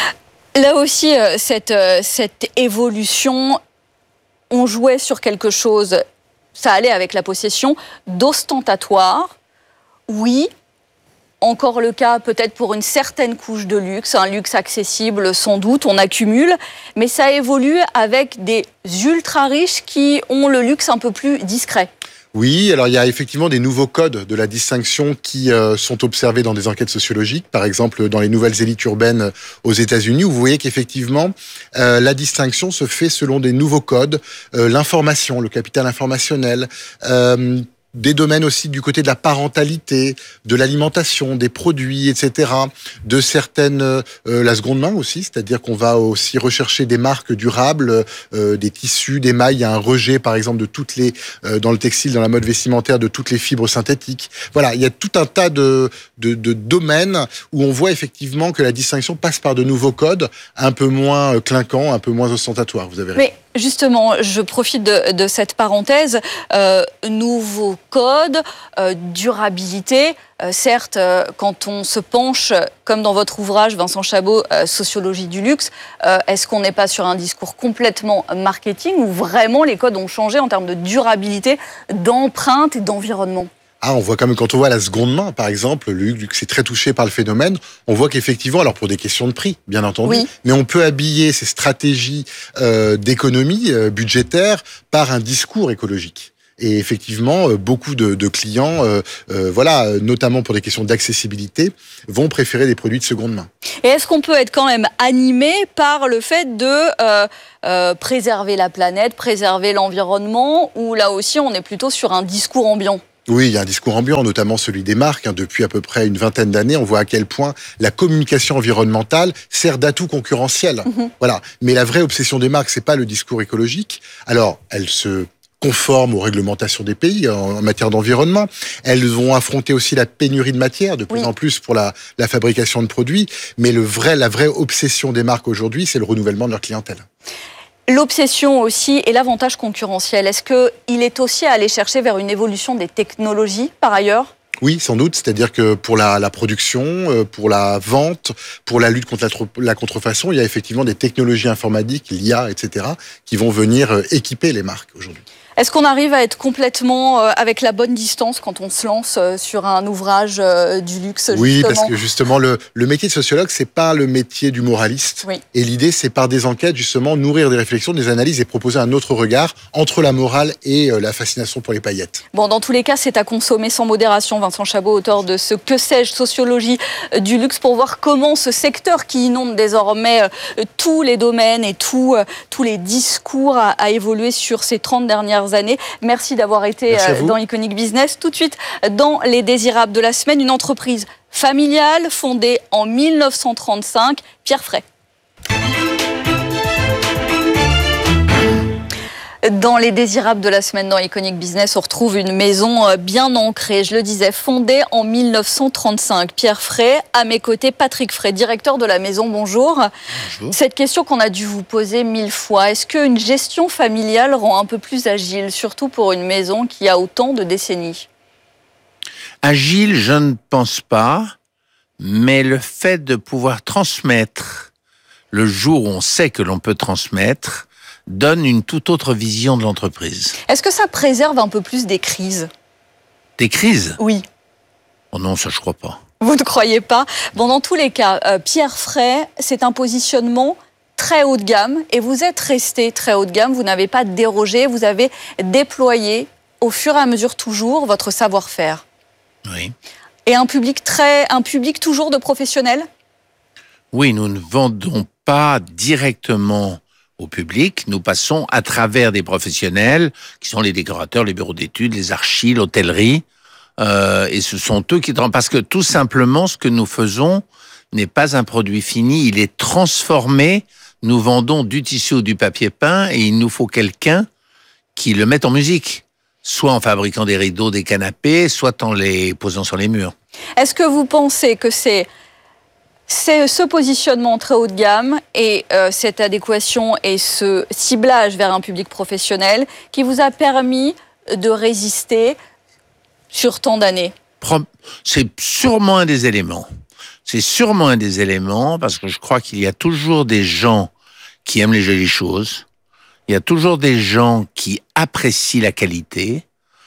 Là aussi, cette, cette évolution... On jouait sur quelque chose, ça allait avec la possession, d'ostentatoire. Oui, encore le cas peut-être pour une certaine couche de luxe, un luxe accessible sans doute, on accumule, mais ça évolue avec des ultra-riches qui ont le luxe un peu plus discret. Oui, alors il y a effectivement des nouveaux codes de la distinction qui euh, sont observés dans des enquêtes sociologiques, par exemple dans les nouvelles élites urbaines aux États-Unis, où vous voyez qu'effectivement euh, la distinction se fait selon des nouveaux codes, euh, l'information, le capital informationnel, euh, des domaines aussi du côté de la parentalité, de l'alimentation, des produits, et cetera, de certaines, euh, la seconde main aussi, c'est-à-dire qu'on va aussi rechercher des marques durables, euh, des tissus, des mailles. Il y a un rejet, par exemple, de toutes les, euh, dans le textile, dans la mode vestimentaire, de toutes les fibres synthétiques. Voilà, il y a tout un tas de, de, de domaines où on voit effectivement que la distinction passe par de nouveaux codes, un peu moins clinquants, un peu moins ostentatoires. Vous avez raison. Mais Justement, je profite de, de cette parenthèse. Euh, nouveau code, euh, durabilité. Euh, certes, euh, quand on se penche, comme dans votre ouvrage, Vincent Chabot, euh, Sociologie du luxe, euh, est-ce qu'on n'est pas sur un discours complètement marketing ou vraiment les codes ont changé en termes de durabilité, d'empreinte et d'environnement ? Ah, on voit quand même, quand on voit la seconde main, par exemple, le luxe est très touché par le phénomène, on voit qu'effectivement, alors pour des questions de prix, bien entendu, oui. mais on peut habiller ces stratégies euh, d'économie euh, budgétaire par un discours écologique. Et effectivement, euh, beaucoup de, de clients, euh, euh, voilà, notamment pour des questions d'accessibilité, vont préférer des produits de seconde main. Et est-ce qu'on peut être quand même animé par le fait de euh, euh, préserver la planète, préserver l'environnement, ou là aussi on est plutôt sur un discours ambiant ? Oui, il y a un discours ambiant, notamment celui des marques. Depuis à peu près une vingtaine d'années, on voit à quel point la communication environnementale sert d'atout concurrentiel. Mmh. Voilà. Mais la vraie obsession des marques, c'est pas le discours écologique. Alors, elles se conforment aux réglementations des pays en matière d'environnement. Elles vont affronter aussi la pénurie de matière, de plus oui. en plus pour la, la fabrication de produits. Mais le vrai, la vraie obsession des marques aujourd'hui, c'est le renouvellement de leur clientèle. L'obsession aussi et l'avantage concurrentiel, est-ce qu'il est aussi à aller chercher vers une évolution des technologies par ailleurs ? Oui, sans doute. C'est-à-dire que pour la, la production, pour la vente, pour la lutte contre la, la contrefaçon, il y a effectivement des technologies informatiques, l'I A, et cetera, qui vont venir équiper les marques aujourd'hui. Est-ce qu'on arrive à être complètement euh, avec la bonne distance quand on se lance euh, sur un ouvrage euh, du luxe justement ? Oui, parce que justement, le, le métier de sociologue, c'est pas le métier du moraliste. Oui. Et l'idée, c'est par des enquêtes, justement, nourrir des réflexions, des analyses et proposer un autre regard entre la morale et euh, la fascination pour les paillettes. Bon, dans tous les cas, c'est à consommer sans modération. Vincent Chabot, auteur de ce Que sais-je, sociologie euh, du luxe, pour voir comment ce secteur qui inonde désormais euh, tous les domaines et tout, euh, tous les discours a, a évolué sur ces trente dernières années. Merci d'avoir été Merci dans Iconic Business. Tout de suite, dans les désirables de la semaine, une entreprise familiale fondée en mille neuf cent trente-cinq, Pierre Frey. Dans les désirables de la semaine dans Iconic Business, on retrouve une maison bien ancrée, je le disais, fondée en mille neuf cent trente-cinq. Pierre Frey, à mes côtés, Patrick Frey, directeur de la maison. Bonjour. Bonjour. Cette question qu'on a dû vous poser mille fois, est-ce qu'une gestion familiale rend un peu plus agile, surtout pour une maison qui a autant de décennies ? Agile, je ne pense pas, mais le fait de pouvoir transmettre le jour où on sait que l'on peut transmettre donne une toute autre vision de l'entreprise. Est-ce que ça préserve un peu plus des crises ? Des crises ? Oui. Oh non, ça je crois pas. Vous ne croyez pas ? Bon, dans tous les cas, euh, Pierre Frey, c'est un positionnement très haut de gamme et vous êtes resté très haut de gamme, vous n'avez pas dérogé, vous avez déployé au fur et à mesure toujours votre savoir-faire. Oui. Et un public très, un public toujours de professionnels ? Oui, nous ne vendons pas directement au public, nous passons à travers des professionnels qui sont les décorateurs, les bureaux d'études, les archis, l'hôtellerie, euh, et ce sont eux qui... Parce que tout simplement, ce que nous faisons n'est pas un produit fini, il est transformé. Nous vendons du tissu ou du papier peint et il nous faut quelqu'un qui le mette en musique, soit en fabriquant des rideaux, des canapés, soit en les posant sur les murs. Est-ce que vous pensez que c'est C'est ce positionnement très haut de gamme et euh, cette adéquation et ce ciblage vers un public professionnel qui vous a permis de résister sur tant d'années ? C'est sûrement un des éléments. C'est sûrement un des éléments parce que je crois qu'il y a toujours des gens qui aiment les jolies choses. Il y a toujours des gens qui apprécient la qualité.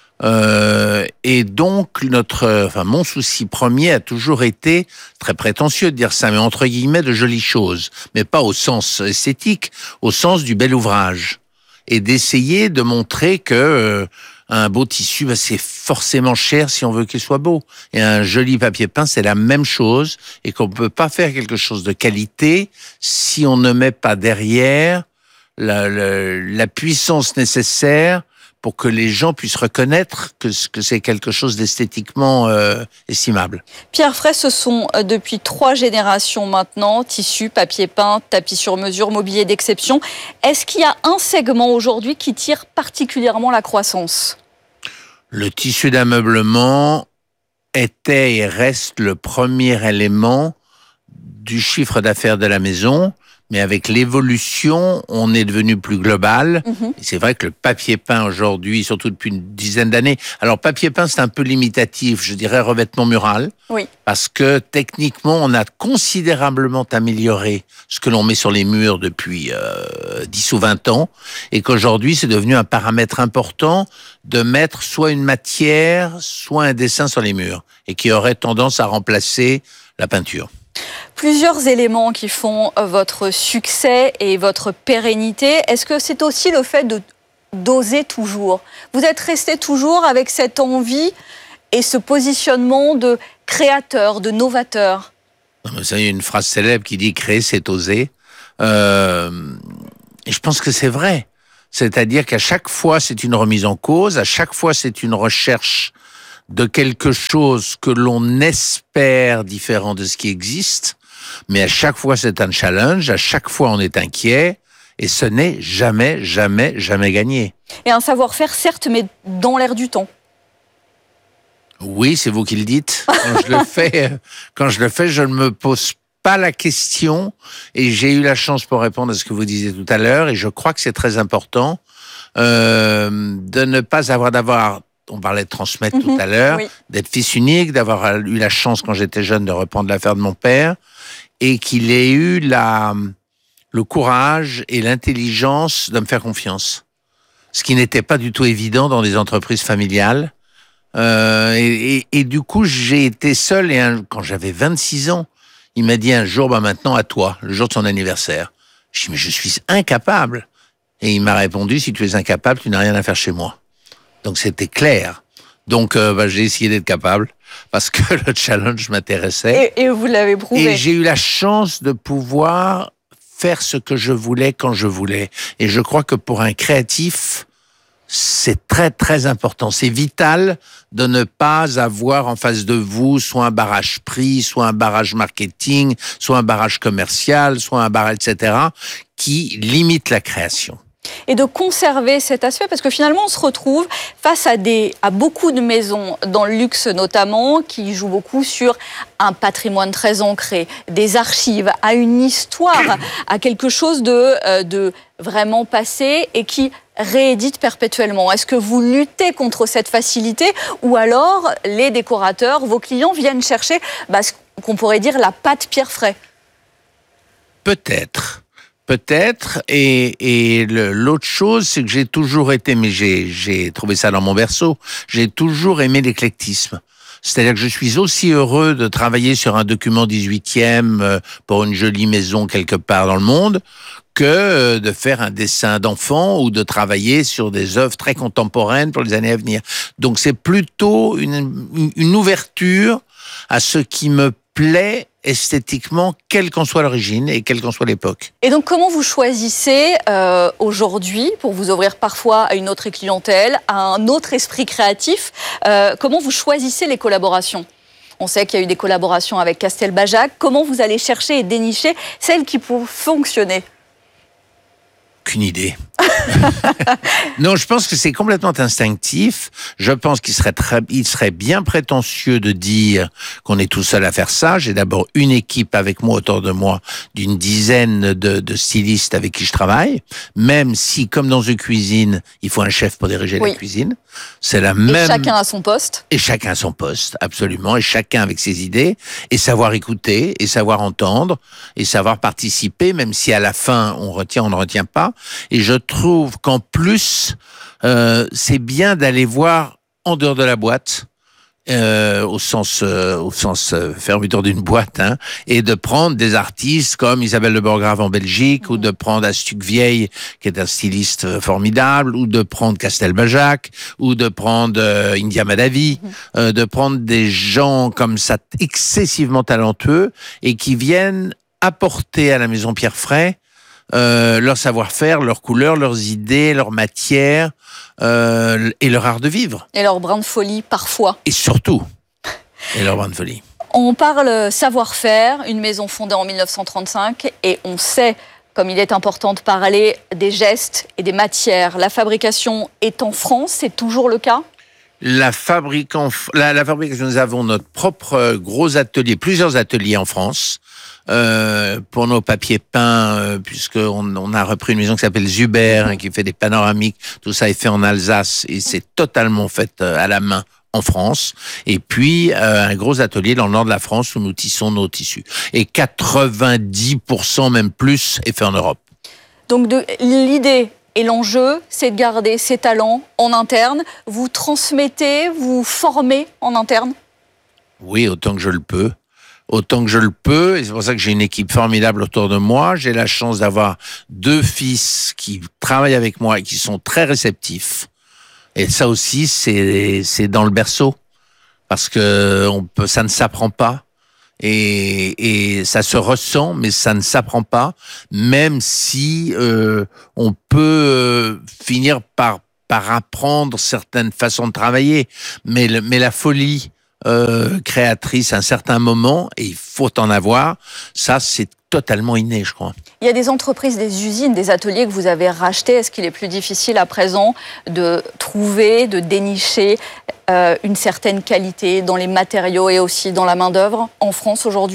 Euh, et donc notre, enfin mon souci premier a toujours été très prétentieux de dire ça, mais entre guillemets de jolies choses, mais pas au sens esthétique, au sens du bel ouvrage, et d'essayer de montrer que euh, un beau tissu, bah, c'est forcément cher si on veut qu'il soit beau, et un joli papier peint c'est la même chose, et qu'on peut pas faire quelque chose de qualité si on ne met pas derrière la, la, la puissance nécessaire pour que les gens puissent reconnaître que, que c'est quelque chose d'esthétiquement euh, estimable. Pierre Frey, ce sont euh, depuis trois générations maintenant, tissu, papier peint, tapis sur mesure, mobilier d'exception. Est-ce qu'il y a un segment aujourd'hui qui tire particulièrement la croissance ? Le tissu d'ameublement était et reste le premier élément du chiffre d'affaires de la maison, mais avec l'évolution, on est devenu plus global. Mmh. Et c'est vrai que le papier peint aujourd'hui, surtout depuis une dizaine d'années, alors papier peint c'est un peu limitatif, je dirais revêtement mural, oui. parce que techniquement, on a considérablement amélioré ce que l'on met sur les murs depuis euh, dix ou vingt ans, et qu'aujourd'hui, c'est devenu un paramètre important de mettre soit une matière, soit un dessin sur les murs, et qui aurait tendance à remplacer la peinture. Plusieurs éléments qui font votre succès et votre pérennité. Est-ce que c'est aussi le fait de d'oser toujours? Vous êtes resté toujours avec cette envie et ce positionnement de créateur, de novateur? Vous savez, il y a une phrase célèbre qui dit « créer, c'est oser euh, ». Et je pense que c'est vrai. C'est-à-dire qu'à chaque fois, c'est une remise en cause, à chaque fois, c'est une recherche de quelque chose que l'on espère différent de ce qui existe, mais à chaque fois c'est un challenge, à chaque fois on est inquiet, et ce n'est jamais, jamais, jamais gagné. Et un savoir-faire, certes, mais dans l'air du temps. Oui, c'est vous qui le dites. Quand je le fais, quand je le fais, je ne me pose pas la question, et j'ai eu la chance pour répondre à ce que vous disiez tout à l'heure, et je crois que c'est très important euh, de ne pas avoir d'avoir on parlait de transmettre mmh, tout à l'heure, oui. d'être fils unique, d'avoir eu la chance quand j'étais jeune de reprendre l'affaire de mon père, et qu'il ait eu la, le courage et l'intelligence de me faire confiance. Ce qui n'était pas du tout évident dans des entreprises familiales. Euh, et, et, et du coup, j'ai été seul, et un, quand j'avais vingt-six ans, il m'a dit un jour, bah maintenant à toi, le jour de son anniversaire. Je dis, mais je suis incapable. Et il m'a répondu, si tu es incapable, tu n'as rien à faire chez moi. Donc c'était clair. Donc euh, bah, j'ai essayé d'être capable parce que le challenge m'intéressait. Et, et vous l'avez prouvé. Et j'ai eu la chance de pouvoir faire ce que je voulais quand je voulais. Et je crois que pour un créatif, c'est très très important. C'est vital de ne pas avoir en face de vous soit un barrage prix, soit un barrage marketing, soit un barrage commercial, soit un barrage et cetera qui limite la création. Et de conserver cet aspect, parce que finalement, on se retrouve face à, des, à beaucoup de maisons, dans le luxe notamment, qui jouent beaucoup sur un patrimoine très ancré, des archives, à une histoire, à quelque chose de, euh, de vraiment passé et qui réédite perpétuellement. Est-ce que vous luttez contre cette facilité ou alors les décorateurs, vos clients viennent chercher bah, ce qu'on pourrait dire la pâte Pierre Fray? Peut-être. Peut-être, et, et le, l'autre chose, c'est que j'ai toujours été, mais j'ai, j'ai trouvé ça dans mon berceau, j'ai toujours aimé l'éclectisme. C'est-à-dire que je suis aussi heureux de travailler sur un document dix-huitième pour une jolie maison quelque part dans le monde que de faire un dessin d'enfant ou de travailler sur des œuvres très contemporaines pour les années à venir. Donc c'est plutôt une, une ouverture à ce qui me plaît esthétiquement, quelle qu'en soit l'origine et quelle qu'en soit l'époque. Et donc, comment vous choisissez euh, aujourd'hui, pour vous ouvrir parfois à une autre clientèle, à un autre esprit créatif, euh, comment vous choisissez les collaborations? On sait qu'il y a eu des collaborations avec Castelbajac. Comment vous allez chercher et dénicher celles qui pourront fonctionner? Aucune idée. Non, je pense que c'est complètement instinctif. Je pense qu'il serait très, il serait bien prétentieux de dire qu'on est tout seul à faire ça. J'ai d'abord une équipe avec moi, autour de moi, d'une dizaine de, de stylistes avec qui je travaille. Même si, comme dans une cuisine, il faut un chef pour diriger oui. la cuisine. C'est la même. Et chacun à son poste. Et chacun à son poste, absolument. Et chacun avec ses idées. Et savoir écouter, et savoir entendre, et savoir participer, même si à la fin, on retient, on ne retient pas. Et je trouve qu'en plus, euh, c'est bien d'aller voir en dehors de la boîte, euh, au sens, euh, au sens euh, fermeture d'une boîte, hein, et de prendre des artistes comme Isabelle Le Borgrave en Belgique, mmh. ou de prendre Astuc Vieille, qui est un styliste formidable, ou de prendre Castelbajac, ou de prendre euh, India Madavi, mmh. euh, de prendre des gens comme ça excessivement talentueux et qui viennent apporter à la Maison Pierre Fray Euh, leur savoir-faire, leurs couleurs, leurs idées, leur matière euh, et leur art de vivre. Et leur brin de folie, parfois. Et surtout, et leur brin de folie. On parle savoir-faire, une maison fondée en mille neuf cent trente-cinq, et on sait, comme il est important de parler des gestes et des matières. La fabrication est en France, c'est toujours le cas ? La, fabrique en, la, la fabrication, nous avons notre propre gros atelier, plusieurs ateliers en France, euh, pour nos papiers peints, euh, puisqu'on on a repris une maison qui s'appelle Zuber, hein, qui fait des panoramiques. Tout ça est fait en Alsace et c'est totalement fait euh, à la main en France. Et puis, euh, un gros atelier dans le nord de la France où nous tissons nos tissus. Et quatre-vingt-dix pour cent, même plus, est fait en Europe. Donc, de, l'idée et l'enjeu, c'est de garder ces talents en interne. Vous transmettez, vous formez en interne ? Oui, autant que je le peux. Autant que je le peux, et c'est pour ça que j'ai une équipe formidable autour de moi. J'ai la chance d'avoir deux fils qui travaillent avec moi et qui sont très réceptifs. Et ça aussi, c'est c'est dans le berceau, parce que on peut, ça ne s'apprend pas, et, et ça se ressent, mais ça ne s'apprend pas, même si euh, on peut euh, finir par par apprendre certaines façons de travailler, mais le, mais la folie euh, créatrice à un certain moment, et il faut en avoir, ça c'est totalement inné, je crois. Il y a des entreprises, des usines, des ateliers que vous avez rachetés. Est-ce qu'il est plus difficile à présent de trouver, de dénicher euh, une certaine qualité dans les matériaux et aussi dans la main-d'œuvre en France aujourd'hui ?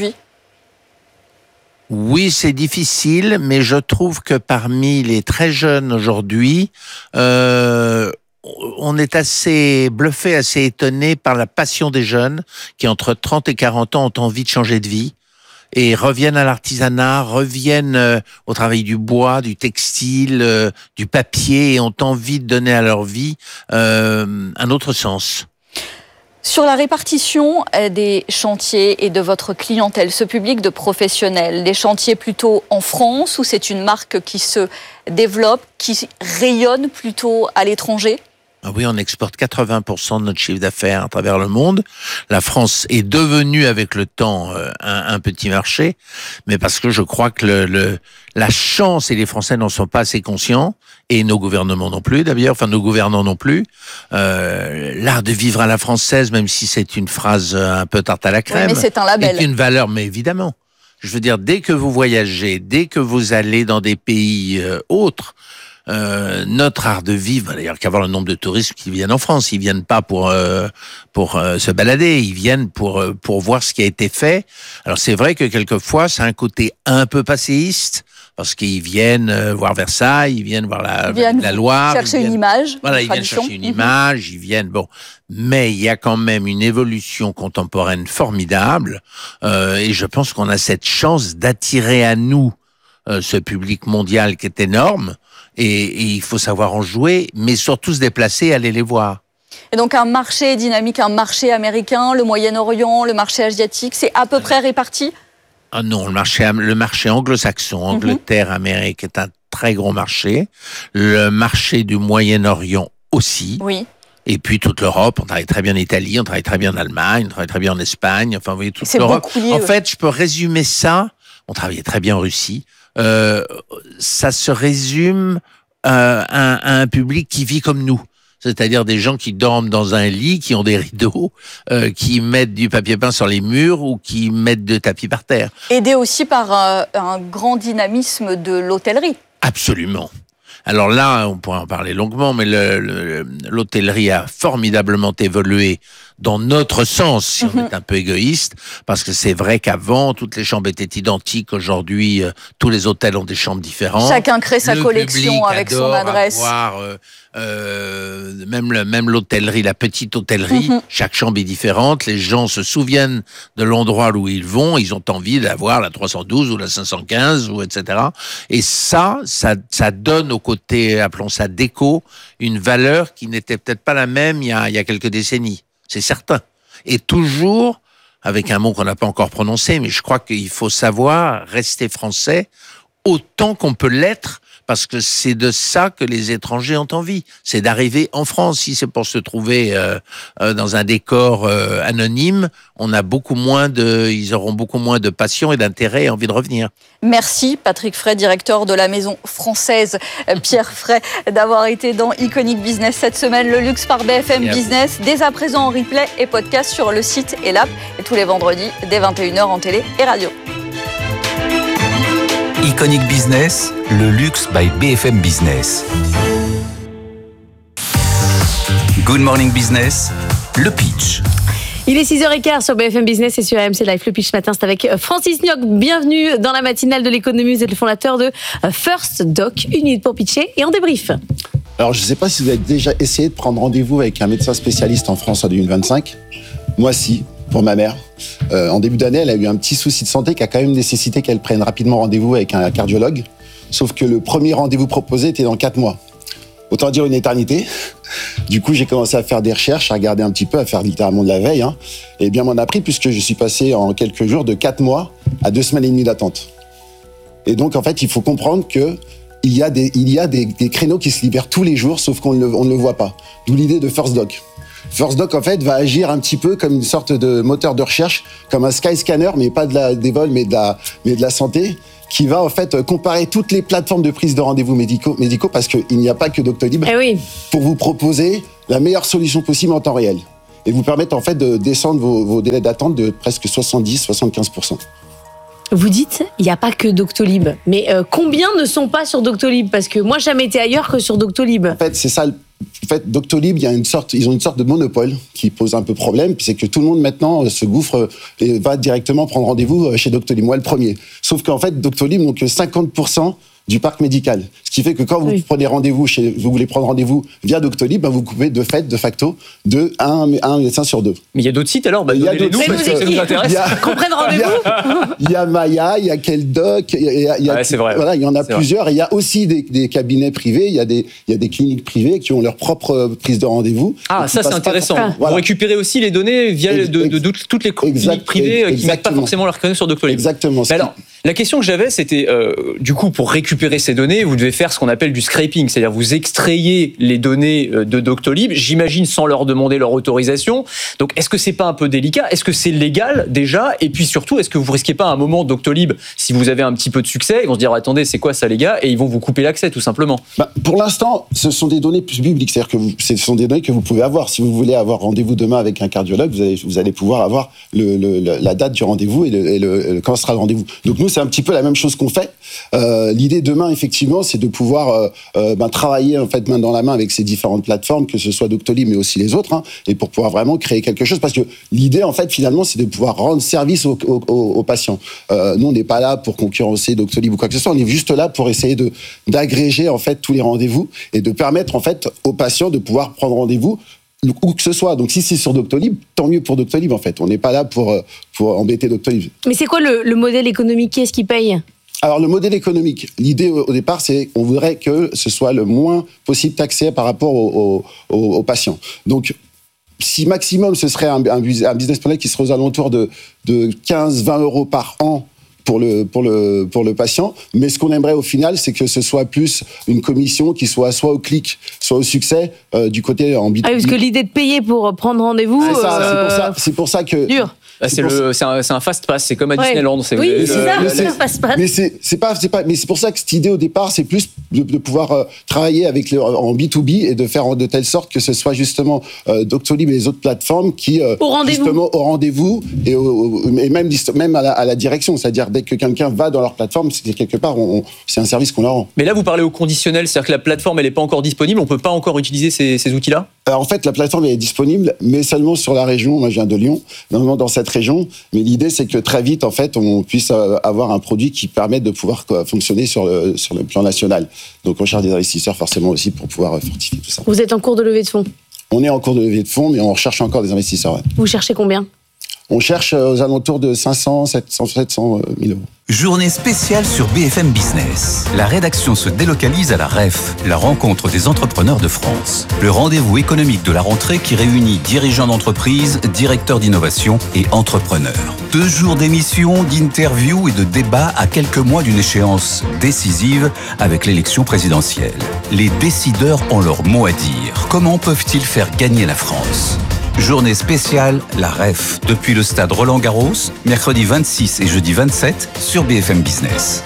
Oui, c'est difficile, mais je trouve que parmi les très jeunes aujourd'hui, euh, on est assez bluffé, assez étonné par la passion des jeunes qui, entre trente et quarante ans, ont envie de changer de vie et reviennent à l'artisanat, reviennent euh, au travail du bois, du textile, euh, du papier, et ont envie de donner à leur vie euh, un autre sens. Sur la répartition des chantiers et de votre clientèle, ce public de professionnels, des chantiers plutôt en France, ou c'est une marque qui se développe, qui rayonne plutôt à l'étranger ? Oui, on exporte quatre-vingts pour cent de notre chiffre d'affaires à travers le monde. La France est devenue avec le temps un, un petit marché, mais parce que je crois que le, le, la chance, et les Français n'en sont pas assez conscients, et nos gouvernements non plus d'ailleurs, enfin nos gouvernants non plus, euh, l'art de vivre à la française, même si c'est une phrase un peu tarte à la crème, oui, mais c'est un label. C'est une valeur, mais évidemment. Je veux dire, dès que vous voyagez, dès que vous allez dans des pays euh, autres, Euh, notre art de vivre, d'ailleurs qu'à voir le nombre de touristes qui viennent en France, ils viennent pas pour euh, pour euh, se balader, ils viennent pour euh, pour voir ce qui a été fait. Alors c'est vrai que quelquefois c'est un côté un peu passéiste, parce qu'ils viennent euh, voir Versailles, ils viennent voir la, ils viennent la Loire, chercher ils viennent, une image, voilà, une ils viennent chercher une image, ils viennent bon. Mais il y a quand même une évolution contemporaine formidable, euh, et je pense qu'on a cette chance d'attirer à nous euh, ce public mondial qui est énorme. Et, et il faut savoir en jouer, mais surtout se déplacer, aller les voir. Et donc un marché dynamique, un marché américain, le Moyen-Orient, le marché asiatique, c'est à peu près réparti ? Ah non, le marché, le marché anglo-saxon, Angleterre, mm-hmm. Amérique est un très gros marché. Le marché du Moyen-Orient aussi. Oui. Et puis toute l'Europe, on travaille très bien en Italie, on travaille très bien en Allemagne, on travaille très bien en Espagne, enfin vous voyez toute l'Europe. Lié, en ouais. fait, je peux résumer ça, on travaillait très bien en Russie. Euh, ça se résume euh, à, à un public qui vit comme nous, c'est-à-dire des gens qui dorment dans un lit, qui ont des rideaux, euh, qui mettent du papier peint sur les murs ou qui mettent de tapis par terre. Aidé aussi par euh, un grand dynamisme de l'hôtellerie. Absolument. Alors là, on pourrait en parler longuement, mais le, le, l'hôtellerie a formidablement évolué dans notre sens, si on est un peu égoïste, parce que c'est vrai qu'avant, toutes les chambres étaient identiques. Aujourd'hui, euh, tous les hôtels ont des chambres différentes. Chacun crée sa le collection avec son adresse. Avoir, euh, euh, même, le, même l'hôtellerie, la petite hôtellerie, mm-hmm. chaque chambre est différente. Les gens se souviennent de l'endroit où ils vont. Ils ont envie d'avoir la trois cent douze ou la cinq cent quinze, ou et cetera. Et ça, ça, ça donne au côté, appelons ça déco, une valeur qui n'était peut-être pas la même il y a, il y a quelques décennies. C'est certain. Et toujours, avec un mot qu'on n'a pas encore prononcé, mais je crois qu'il faut savoir rester français autant qu'on peut l'être, parce que c'est de ça que les étrangers ont envie. C'est d'arriver en France. Si c'est pour se trouver euh, euh, dans un décor euh, anonyme, on a beaucoup moins de, ils auront beaucoup moins de passion et d'intérêt et envie de revenir. Merci Patrick Fray, directeur de la maison française Pierre Fray, d'avoir été dans Iconic Business cette semaine. Le luxe par B F M Merci. Business, dès à présent en replay et podcast sur le site et l'app, et tous les vendredis dès vingt et une heures en télé et radio. Iconic Business, le luxe by B F M Business. Good Morning Business, le pitch. Il est six heures quinze sur B F M Business et sur A M C Live. Le pitch ce matin, c'est avec Francis Nioc. Bienvenue dans la matinale de l'économie. Vous êtes le fondateur de First Doc. Une minute pour pitcher et on débrief. Alors, je ne sais pas si vous avez déjà essayé de prendre rendez-vous avec un médecin spécialiste en France en deux mille vingt-cinq. Moi, si, pour ma mère. Euh, en début d'année, elle a eu un petit souci de santé qui a quand même nécessité qu'elle prenne rapidement rendez-vous avec un cardiologue. Sauf que le premier rendez-vous proposé était dans quatre mois. Autant dire une éternité. Du coup, j'ai commencé à faire des recherches, à regarder un petit peu, à faire littéralement de la veille. Hein. Et bien m'en a pris puisque je suis passé en quelques jours de quatre mois à deux semaines et demie d'attente. Et donc, en fait, il faut comprendre que il y a des, il y a des, des créneaux qui se libèrent tous les jours, sauf qu'on ne, on ne le voit pas. D'où l'idée de First Doc. First Doc, en fait, va agir un petit peu comme une sorte de moteur de recherche, comme un Skyscanner, mais pas de la, des vols, mais de la, mais de la santé, qui va en fait comparer toutes les plateformes de prise de rendez-vous médicaux, médicaux parce qu'il n'y a pas que Doctolib, eh oui. pour vous proposer la meilleure solution possible en temps réel. Et vous permettre en fait de descendre vos, vos délais d'attente de presque soixante-dix à soixante-quinze pour cent. Vous dites, il n'y a pas que Doctolib. Mais euh, combien ne sont pas sur Doctolib ? Parce que moi, j'ai jamais été ailleurs que sur Doctolib. En fait, c'est ça. En fait, Doctolib, il y a une sorte, ils ont une sorte de monopole qui pose un peu problème. C'est que tout le monde maintenant se gouffre et va directement prendre rendez-vous chez Doctolib. Moi, le premier. Sauf qu'en fait, Doctolib n'ont que cinquante pour cent du parc médical. Ce qui fait que quand vous oui. prenez rendez-vous chez, vous voulez prendre rendez-vous via Doctolib, ben vous coupez de fait, de facto, de un, un médecin sur deux. Mais il y a d'autres sites alors, bah, il y a d'autres sites parce que ça nous intéresse. Qu'on prenne rendez-vous. Il y a Maya, il y a Keldoc, il y a, il y a ouais, c'est vrai. Voilà, il y en a c'est plusieurs. Vrai. Et il y a aussi des, des cabinets privés, il y a des, il y a des cliniques privées qui ont leur propre prise de rendez-vous. Ah, ça c'est intéressant. Par... Voilà. Vous récupérez aussi les données via ex- de, de, de toutes les cliniques exact, privées exactement. Qui mettent pas forcément leur créneau sur Doctolib. Exactement. Mais alors, la question que j'avais, c'était euh, du coup pour récupérer ces données, vous devez faire ce qu'on appelle du scraping, c'est-à-dire vous extrayez les données de Doctolib, j'imagine sans leur demander leur autorisation. Donc est-ce que c'est pas un peu délicat ? Est-ce que c'est légal déjà ? Et puis surtout, est-ce que vous risquez pas à un moment Doctolib, si vous avez un petit peu de succès, ils vont se dire attendez, c'est quoi ça les gars ? Et ils vont vous couper l'accès tout simplement. Bah, pour l'instant, ce sont des données plus publiques, c'est-à-dire que vous, ce sont des données que vous pouvez avoir. Si vous voulez avoir rendez-vous demain avec un cardiologue, vous allez, vous allez pouvoir avoir le, le, le, la date du rendez-vous et, le, et le, le, quand sera le rendez-vous. Donc nous, c'est un petit peu la même chose qu'on fait. Euh, l'idée demain, effectivement, c'est de pouvoir euh, euh, ben, travailler en fait main dans la main avec ces différentes plateformes, que ce soit Doctolib mais aussi les autres, hein, et pour pouvoir vraiment créer quelque chose. Parce que l'idée, en fait, finalement, c'est de pouvoir rendre service aux, aux, aux patients. Euh, nous, on n'est pas là pour concurrencer Doctolib ou quoi que ce soit. On est juste là pour essayer de d'agréger en fait tous les rendez-vous et de permettre en fait aux patients de pouvoir prendre rendez-vous où que ce soit. Donc si c'est sur Doctolib, tant mieux pour Doctolib en fait. On n'est pas là pour pour embêter Doctolib. Mais c'est quoi le, le modèle économique ? Qui est-ce qui paye ? Alors, le modèle économique, l'idée au départ, c'est qu'on voudrait que ce soit le moins possible taxé par rapport aux, aux, aux patients. Donc, si maximum, ce serait un, un business model qui serait aux alentours de, de quinze à vingt euros par an pour le, pour le, pour le patient. Mais ce qu'on aimerait au final, c'est que ce soit plus une commission qui soit soit au clic, soit au succès, euh, du côté en B deux B. Ah, parce que l'idée de payer pour prendre rendez-vous... C'est, ça, euh... c'est, pour, ça, c'est pour ça que... Dur. Ah, c'est, le, c'est, un, c'est un fast pass, c'est comme à ouais. Disneyland. C'est oui, le, c'est le, ça, le, c'est un fast pass. Mais c'est, c'est pas, c'est pas, mais c'est pour ça que cette idée au départ, c'est plus de, de pouvoir euh, travailler avec le, en B deux B et de faire de telle sorte que ce soit justement euh, Doctolib et les autres plateformes qui euh, au rendez-vous. justement au rendez-vous et, au, et même même à la, à la direction, c'est-à-dire dès que quelqu'un va dans leur plateforme, c'est quelque part, on, on, c'est un service qu'on leur rend. Mais là, vous parlez au conditionnel, c'est-à-dire que la plateforme, elle n'est pas encore disponible, on peut pas encore utiliser ces, ces outils-là ? Alors, en fait, la plateforme elle est disponible, mais seulement sur la région. Moi, je viens de Lyon, normalement dans cette région. Mais l'idée, c'est que très vite, en fait, on puisse avoir un produit qui permette de pouvoir quoi, fonctionner sur le, sur le plan national. Donc, on cherche des investisseurs forcément aussi pour pouvoir fortifier tout ça. Vous êtes en cours de levée de fonds ? On est en cours de levée de fonds, mais on recherche encore des investisseurs. Ouais. Vous cherchez combien ? On cherche aux alentours de cinq cents, sept cents mille euros. Journée spéciale sur B F M Business. La rédaction se délocalise à la R E F, la rencontre des entrepreneurs de France. Le rendez-vous économique de la rentrée qui réunit dirigeants d'entreprise, directeurs d'innovation et entrepreneurs. Deux jours d'émissions, d'interviews et de débats à quelques mois d'une échéance décisive avec l'élection présidentielle. Les décideurs ont leur mot à dire. Comment peuvent-ils faire gagner la France ? Journée spéciale, la R E F, depuis le stade Roland-Garros, mercredi vingt-six et jeudi vingt-sept sur B F M Business.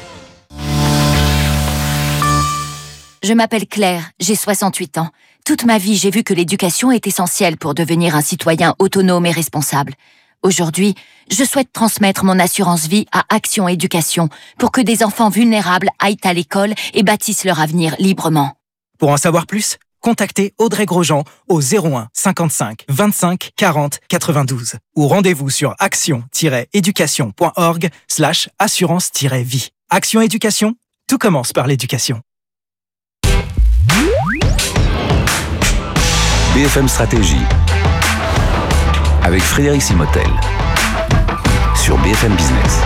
Je m'appelle Claire, j'ai soixante-huit ans. Toute ma vie, j'ai vu que l'éducation est essentielle pour devenir un citoyen autonome et responsable. Aujourd'hui, je souhaite transmettre mon assurance vie à Action Éducation pour que des enfants vulnérables aillent à l'école et bâtissent leur avenir librement. Pour en savoir plus, contactez Audrey Grosjean au zéro un cinquante-cinq vingt-cinq quarante quatre-vingt-douze ou rendez-vous sur action-éducation.org slash assurance-vie. Action Éducation, tout commence par l'éducation. B F M Stratégie avec Frédéric Simotel sur B F M Business.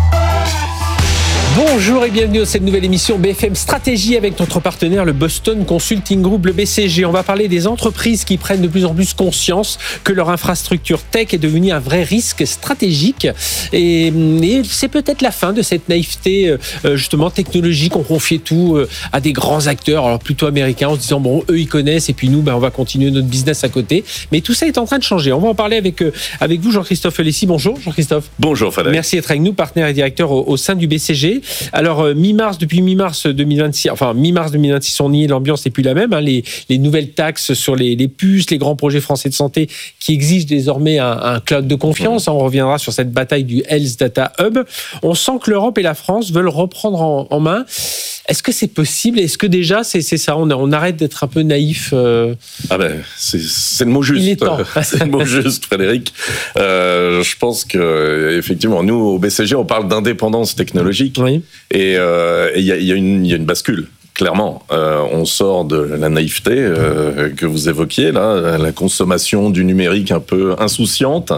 Bonjour et bienvenue dans cette nouvelle émission B F M Stratégie avec notre partenaire le Boston Consulting Group, le B C G. On va parler des entreprises qui prennent de plus en plus conscience que leur infrastructure tech est devenue un vrai risque stratégique. Et, et c'est peut-être la fin de cette naïveté euh, justement technologique. On confiait tout euh, à des grands acteurs, alors plutôt américains, en se disant bon, eux ils connaissent et puis nous, ben, on va continuer notre business à côté. Mais tout ça est en train de changer. On va en parler avec, euh, avec vous, Jean-Christophe Lessi. Bonjour Jean-Christophe. Bonjour Frédéric. Merci d'être avec nous, partenaire et directeur au, au sein du B C G. Alors, euh, mi-mars, depuis mi-mars deux mille vingt-six, enfin, mi-mars deux mille vingt-six, on y est, l'ambiance n'est plus la même. Hein, les, les nouvelles taxes sur les, les puces, les grands projets français de santé qui exigent désormais un, un cloud de confiance. Mmh. On reviendra sur cette bataille du Health Data Hub. On sent que l'Europe et la France veulent reprendre en, en main. Est-ce que c'est possible? Est-ce que déjà, c'est, c'est ça, on, on arrête d'être un peu naïf euh... Ah ben, c'est, c'est le mot juste. Il est temps. C'est le mot juste, Frédéric. Euh, je pense que, effectivement, nous, au B C G, on parle d'indépendance technologique. Oui. Et il euh, y, y, y a une bascule. Clairement, euh, on sort de la naïveté euh, que vous évoquiez, là, la consommation du numérique un peu insouciante,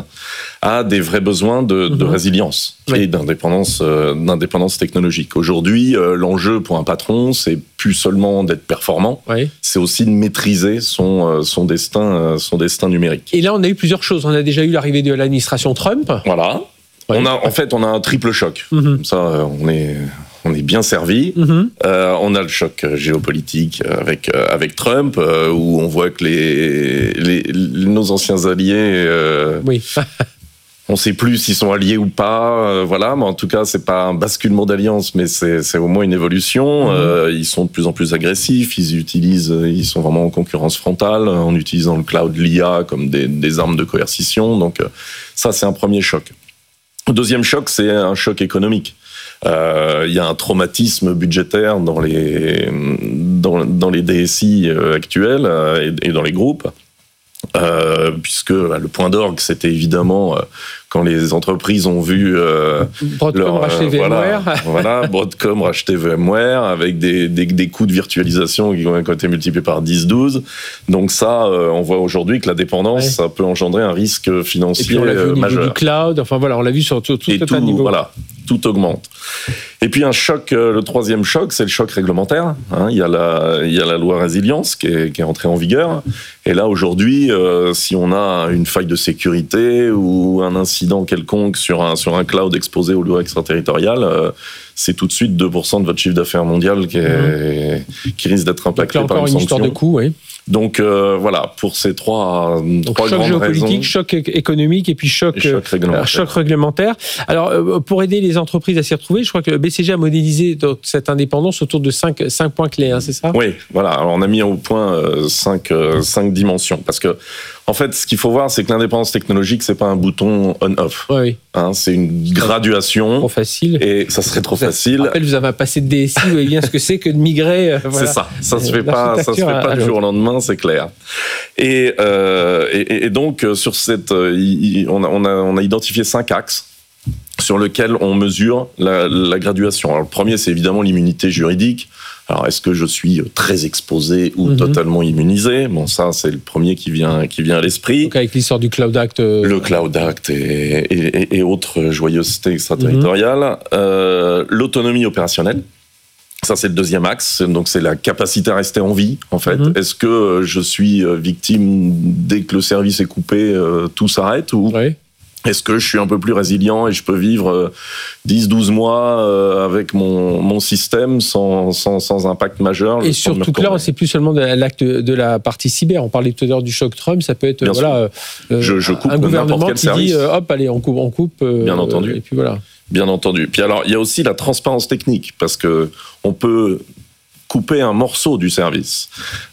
à des vrais besoins de, de résilience oui. et d'indépendance, euh, d'indépendance technologique. Aujourd'hui, euh, l'enjeu pour un patron, c'est plus seulement d'être performant, oui. c'est aussi de maîtriser son, euh, son, destin, euh, son destin numérique. Et là, on a eu plusieurs choses. On a déjà eu l'arrivée de l'administration Trump. Voilà. Oui. On a, en fait, on a un triple choc. Mm-hmm. Comme ça, on est... On est bien servi. Mm-hmm. Euh, on a le choc géopolitique avec avec Trump, euh, où on voit que les, les, les nos anciens alliés, euh, oui. on ne sait plus s'ils sont alliés ou pas. Euh, voilà, mais en tout cas, c'est pas un basculement d'alliance, mais c'est c'est au moins une évolution. Mm-hmm. Euh, ils sont de plus en plus agressifs. Ils utilisent, ils sont vraiment en concurrence frontale en utilisant le cloud, l'I A comme des, des armes de coercition. Donc ça, c'est un premier choc. Le deuxième choc, c'est un choc économique. Il euh, y a un traumatisme budgétaire dans les, dans, dans les D S I actuels euh, et, et dans les groupes, euh, puisque bah, le point d'orgue, c'était évidemment euh, quand les entreprises ont vu euh, Broadcom leur, racheter euh, VMware, voilà, voilà, Broadcom racheter VMware avec des, des, des coûts de virtualisation qui ont été multipliés par dix douze. Donc ça, euh, on voit aujourd'hui que la dépendance, ouais. ça peut engendrer un risque financier majeur. Et puis on l'a vu au niveau du cloud, enfin voilà, on l'a vu sur tout, tout un niveau. Voilà, tout augmente. Et puis un choc, le troisième choc, c'est le choc réglementaire. Hein, il y a la, il y a la loi résilience qui est, qui est entrée en vigueur. Et là aujourd'hui, euh, si on a une faille de sécurité ou un incident quelconque sur un sur un cloud exposé aux lois extraterritoriales, euh, c'est tout de suite deux pour cent de votre chiffre d'affaires mondial qui, est, mmh. qui risque d'être impacté par une, une sanction. Histoire de coût, oui. Donc euh, voilà, pour ces trois, Donc, trois choc grandes géopolitique, raisons. choc économique et puis choc, et choc, réglementaire. Euh, choc réglementaire. Alors euh, pour aider les entreprises à s'y retrouver, je crois que le B C G a modélisé cette indépendance autour de cinq, cinq points clés, hein, c'est ça? Oui, voilà. Alors on a mis au point euh, cinq, euh, cinq dimensions. Parce que en fait, ce qu'il faut voir, c'est que l'indépendance technologique, c'est pas un bouton on-off. Oui, oui. Hein, c'est une graduation. Trop facile. Et ça serait trop facile. Je rappelle, vous avez un passé de D S I, vous voyez bien ce que c'est que de migrer. Euh, voilà. C'est ça. Ça se fait pas, ça se fait pas du jour au lendemain, c'est clair. Et, euh, et, et donc, sur cette, on a, on a, on a identifié cinq axes sur lesquels on mesure la, la graduation. Alors, le premier, c'est évidemment l'immunité juridique. Alors, est-ce que je suis très exposé ou mm-hmm. totalement immunisé? Bon, ça, c'est le premier qui vient, qui vient à l'esprit. Donc, avec l'histoire du Cloud Act. Euh... Le Cloud Act et, et, et autres joyeusetés extraterritoriales. Mm-hmm. Euh, l'autonomie opérationnelle. Ça, c'est le deuxième axe. Donc, c'est la capacité à rester en vie, en fait. Mm-hmm. Est-ce que je suis victime, dès que le service est coupé, tout s'arrête ou... Oui. Est-ce que je suis un peu plus résilient et je peux vivre dix douze mois avec mon, mon système sans, sans, sans impact majeur? Et surtout que là, c'est plus seulement de l'acte de la partie cyber. On parlait tout à l'heure du choc Trump, ça peut être Bien voilà, euh, je, je coupe un gouvernement qui service. dit euh, hop, allez, on coupe, on coupe. Euh, Bien entendu. Et puis voilà. Bien entendu. Puis alors, il y a aussi la transparence technique, parce que on peut couper un morceau du service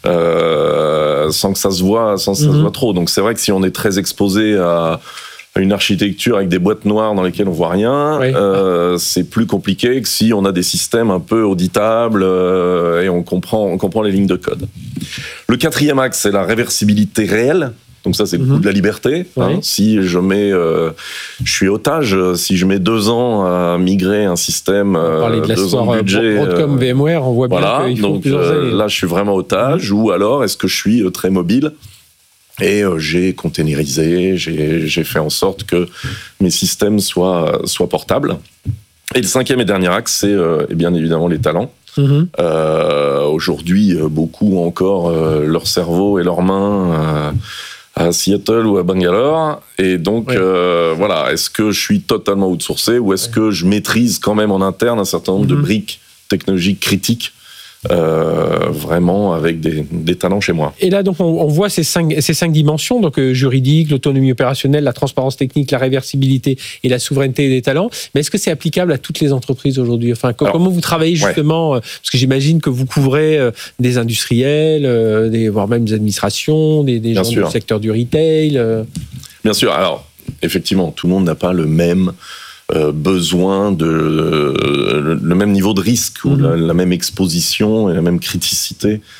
euh, sans que ça se voit, sans que ça mm-hmm. se voit trop. Donc c'est vrai que si on est très exposé à une architecture avec des boîtes noires dans lesquelles on voit rien, oui. euh, c'est plus compliqué que si on a des systèmes un peu auditables euh, et on comprend, on comprend les lignes de code. Le quatrième axe, c'est la réversibilité réelle. Donc ça, c'est le coût de la liberté. Ouais. Hein. Si je mets, euh, je suis otage, si je mets deux ans à migrer un système, On parlait de la deux ans de budget, Broadcom, euh, VMware, on voit voilà, bien qu'il faut donc plusieurs euh, années. là, je suis vraiment otage. Ou alors, est-ce que je suis euh, très mobile et euh, j'ai containerisé, j'ai, j'ai fait en sorte que mes systèmes soient, soient portables. Et le cinquième et dernier axe, c'est euh, et bien évidemment les talents. Mm-hmm. Euh, aujourd'hui, beaucoup ont encore euh, leur cerveau et leurs mains euh, à Seattle ou à Bangalore. Et donc, ouais. euh, voilà, est-ce que je suis totalement outsourcé ou est-ce ouais. que je maîtrise quand même en interne un certain nombre mm-hmm. de briques technologiques critiques Euh, vraiment avec des, des talents chez moi. Et là, donc, on, on voit ces cinq, ces cinq dimensions, donc euh, juridique, l'autonomie opérationnelle, la transparence technique, la réversibilité et la souveraineté des talents. Mais est-ce que c'est applicable à toutes les entreprises aujourd'hui ? Enfin, Alors, comment vous travaillez justement ouais. Parce que j'imagine que vous couvrez euh, des industriels, euh, des, voire même des administrations, des, des gens sûr. du secteur du retail. Euh... Bien sûr. Alors, effectivement, tout le monde n'a pas le même Euh, besoin de euh, le, le même niveau de risque ou mmh. la, la même exposition et la même criticité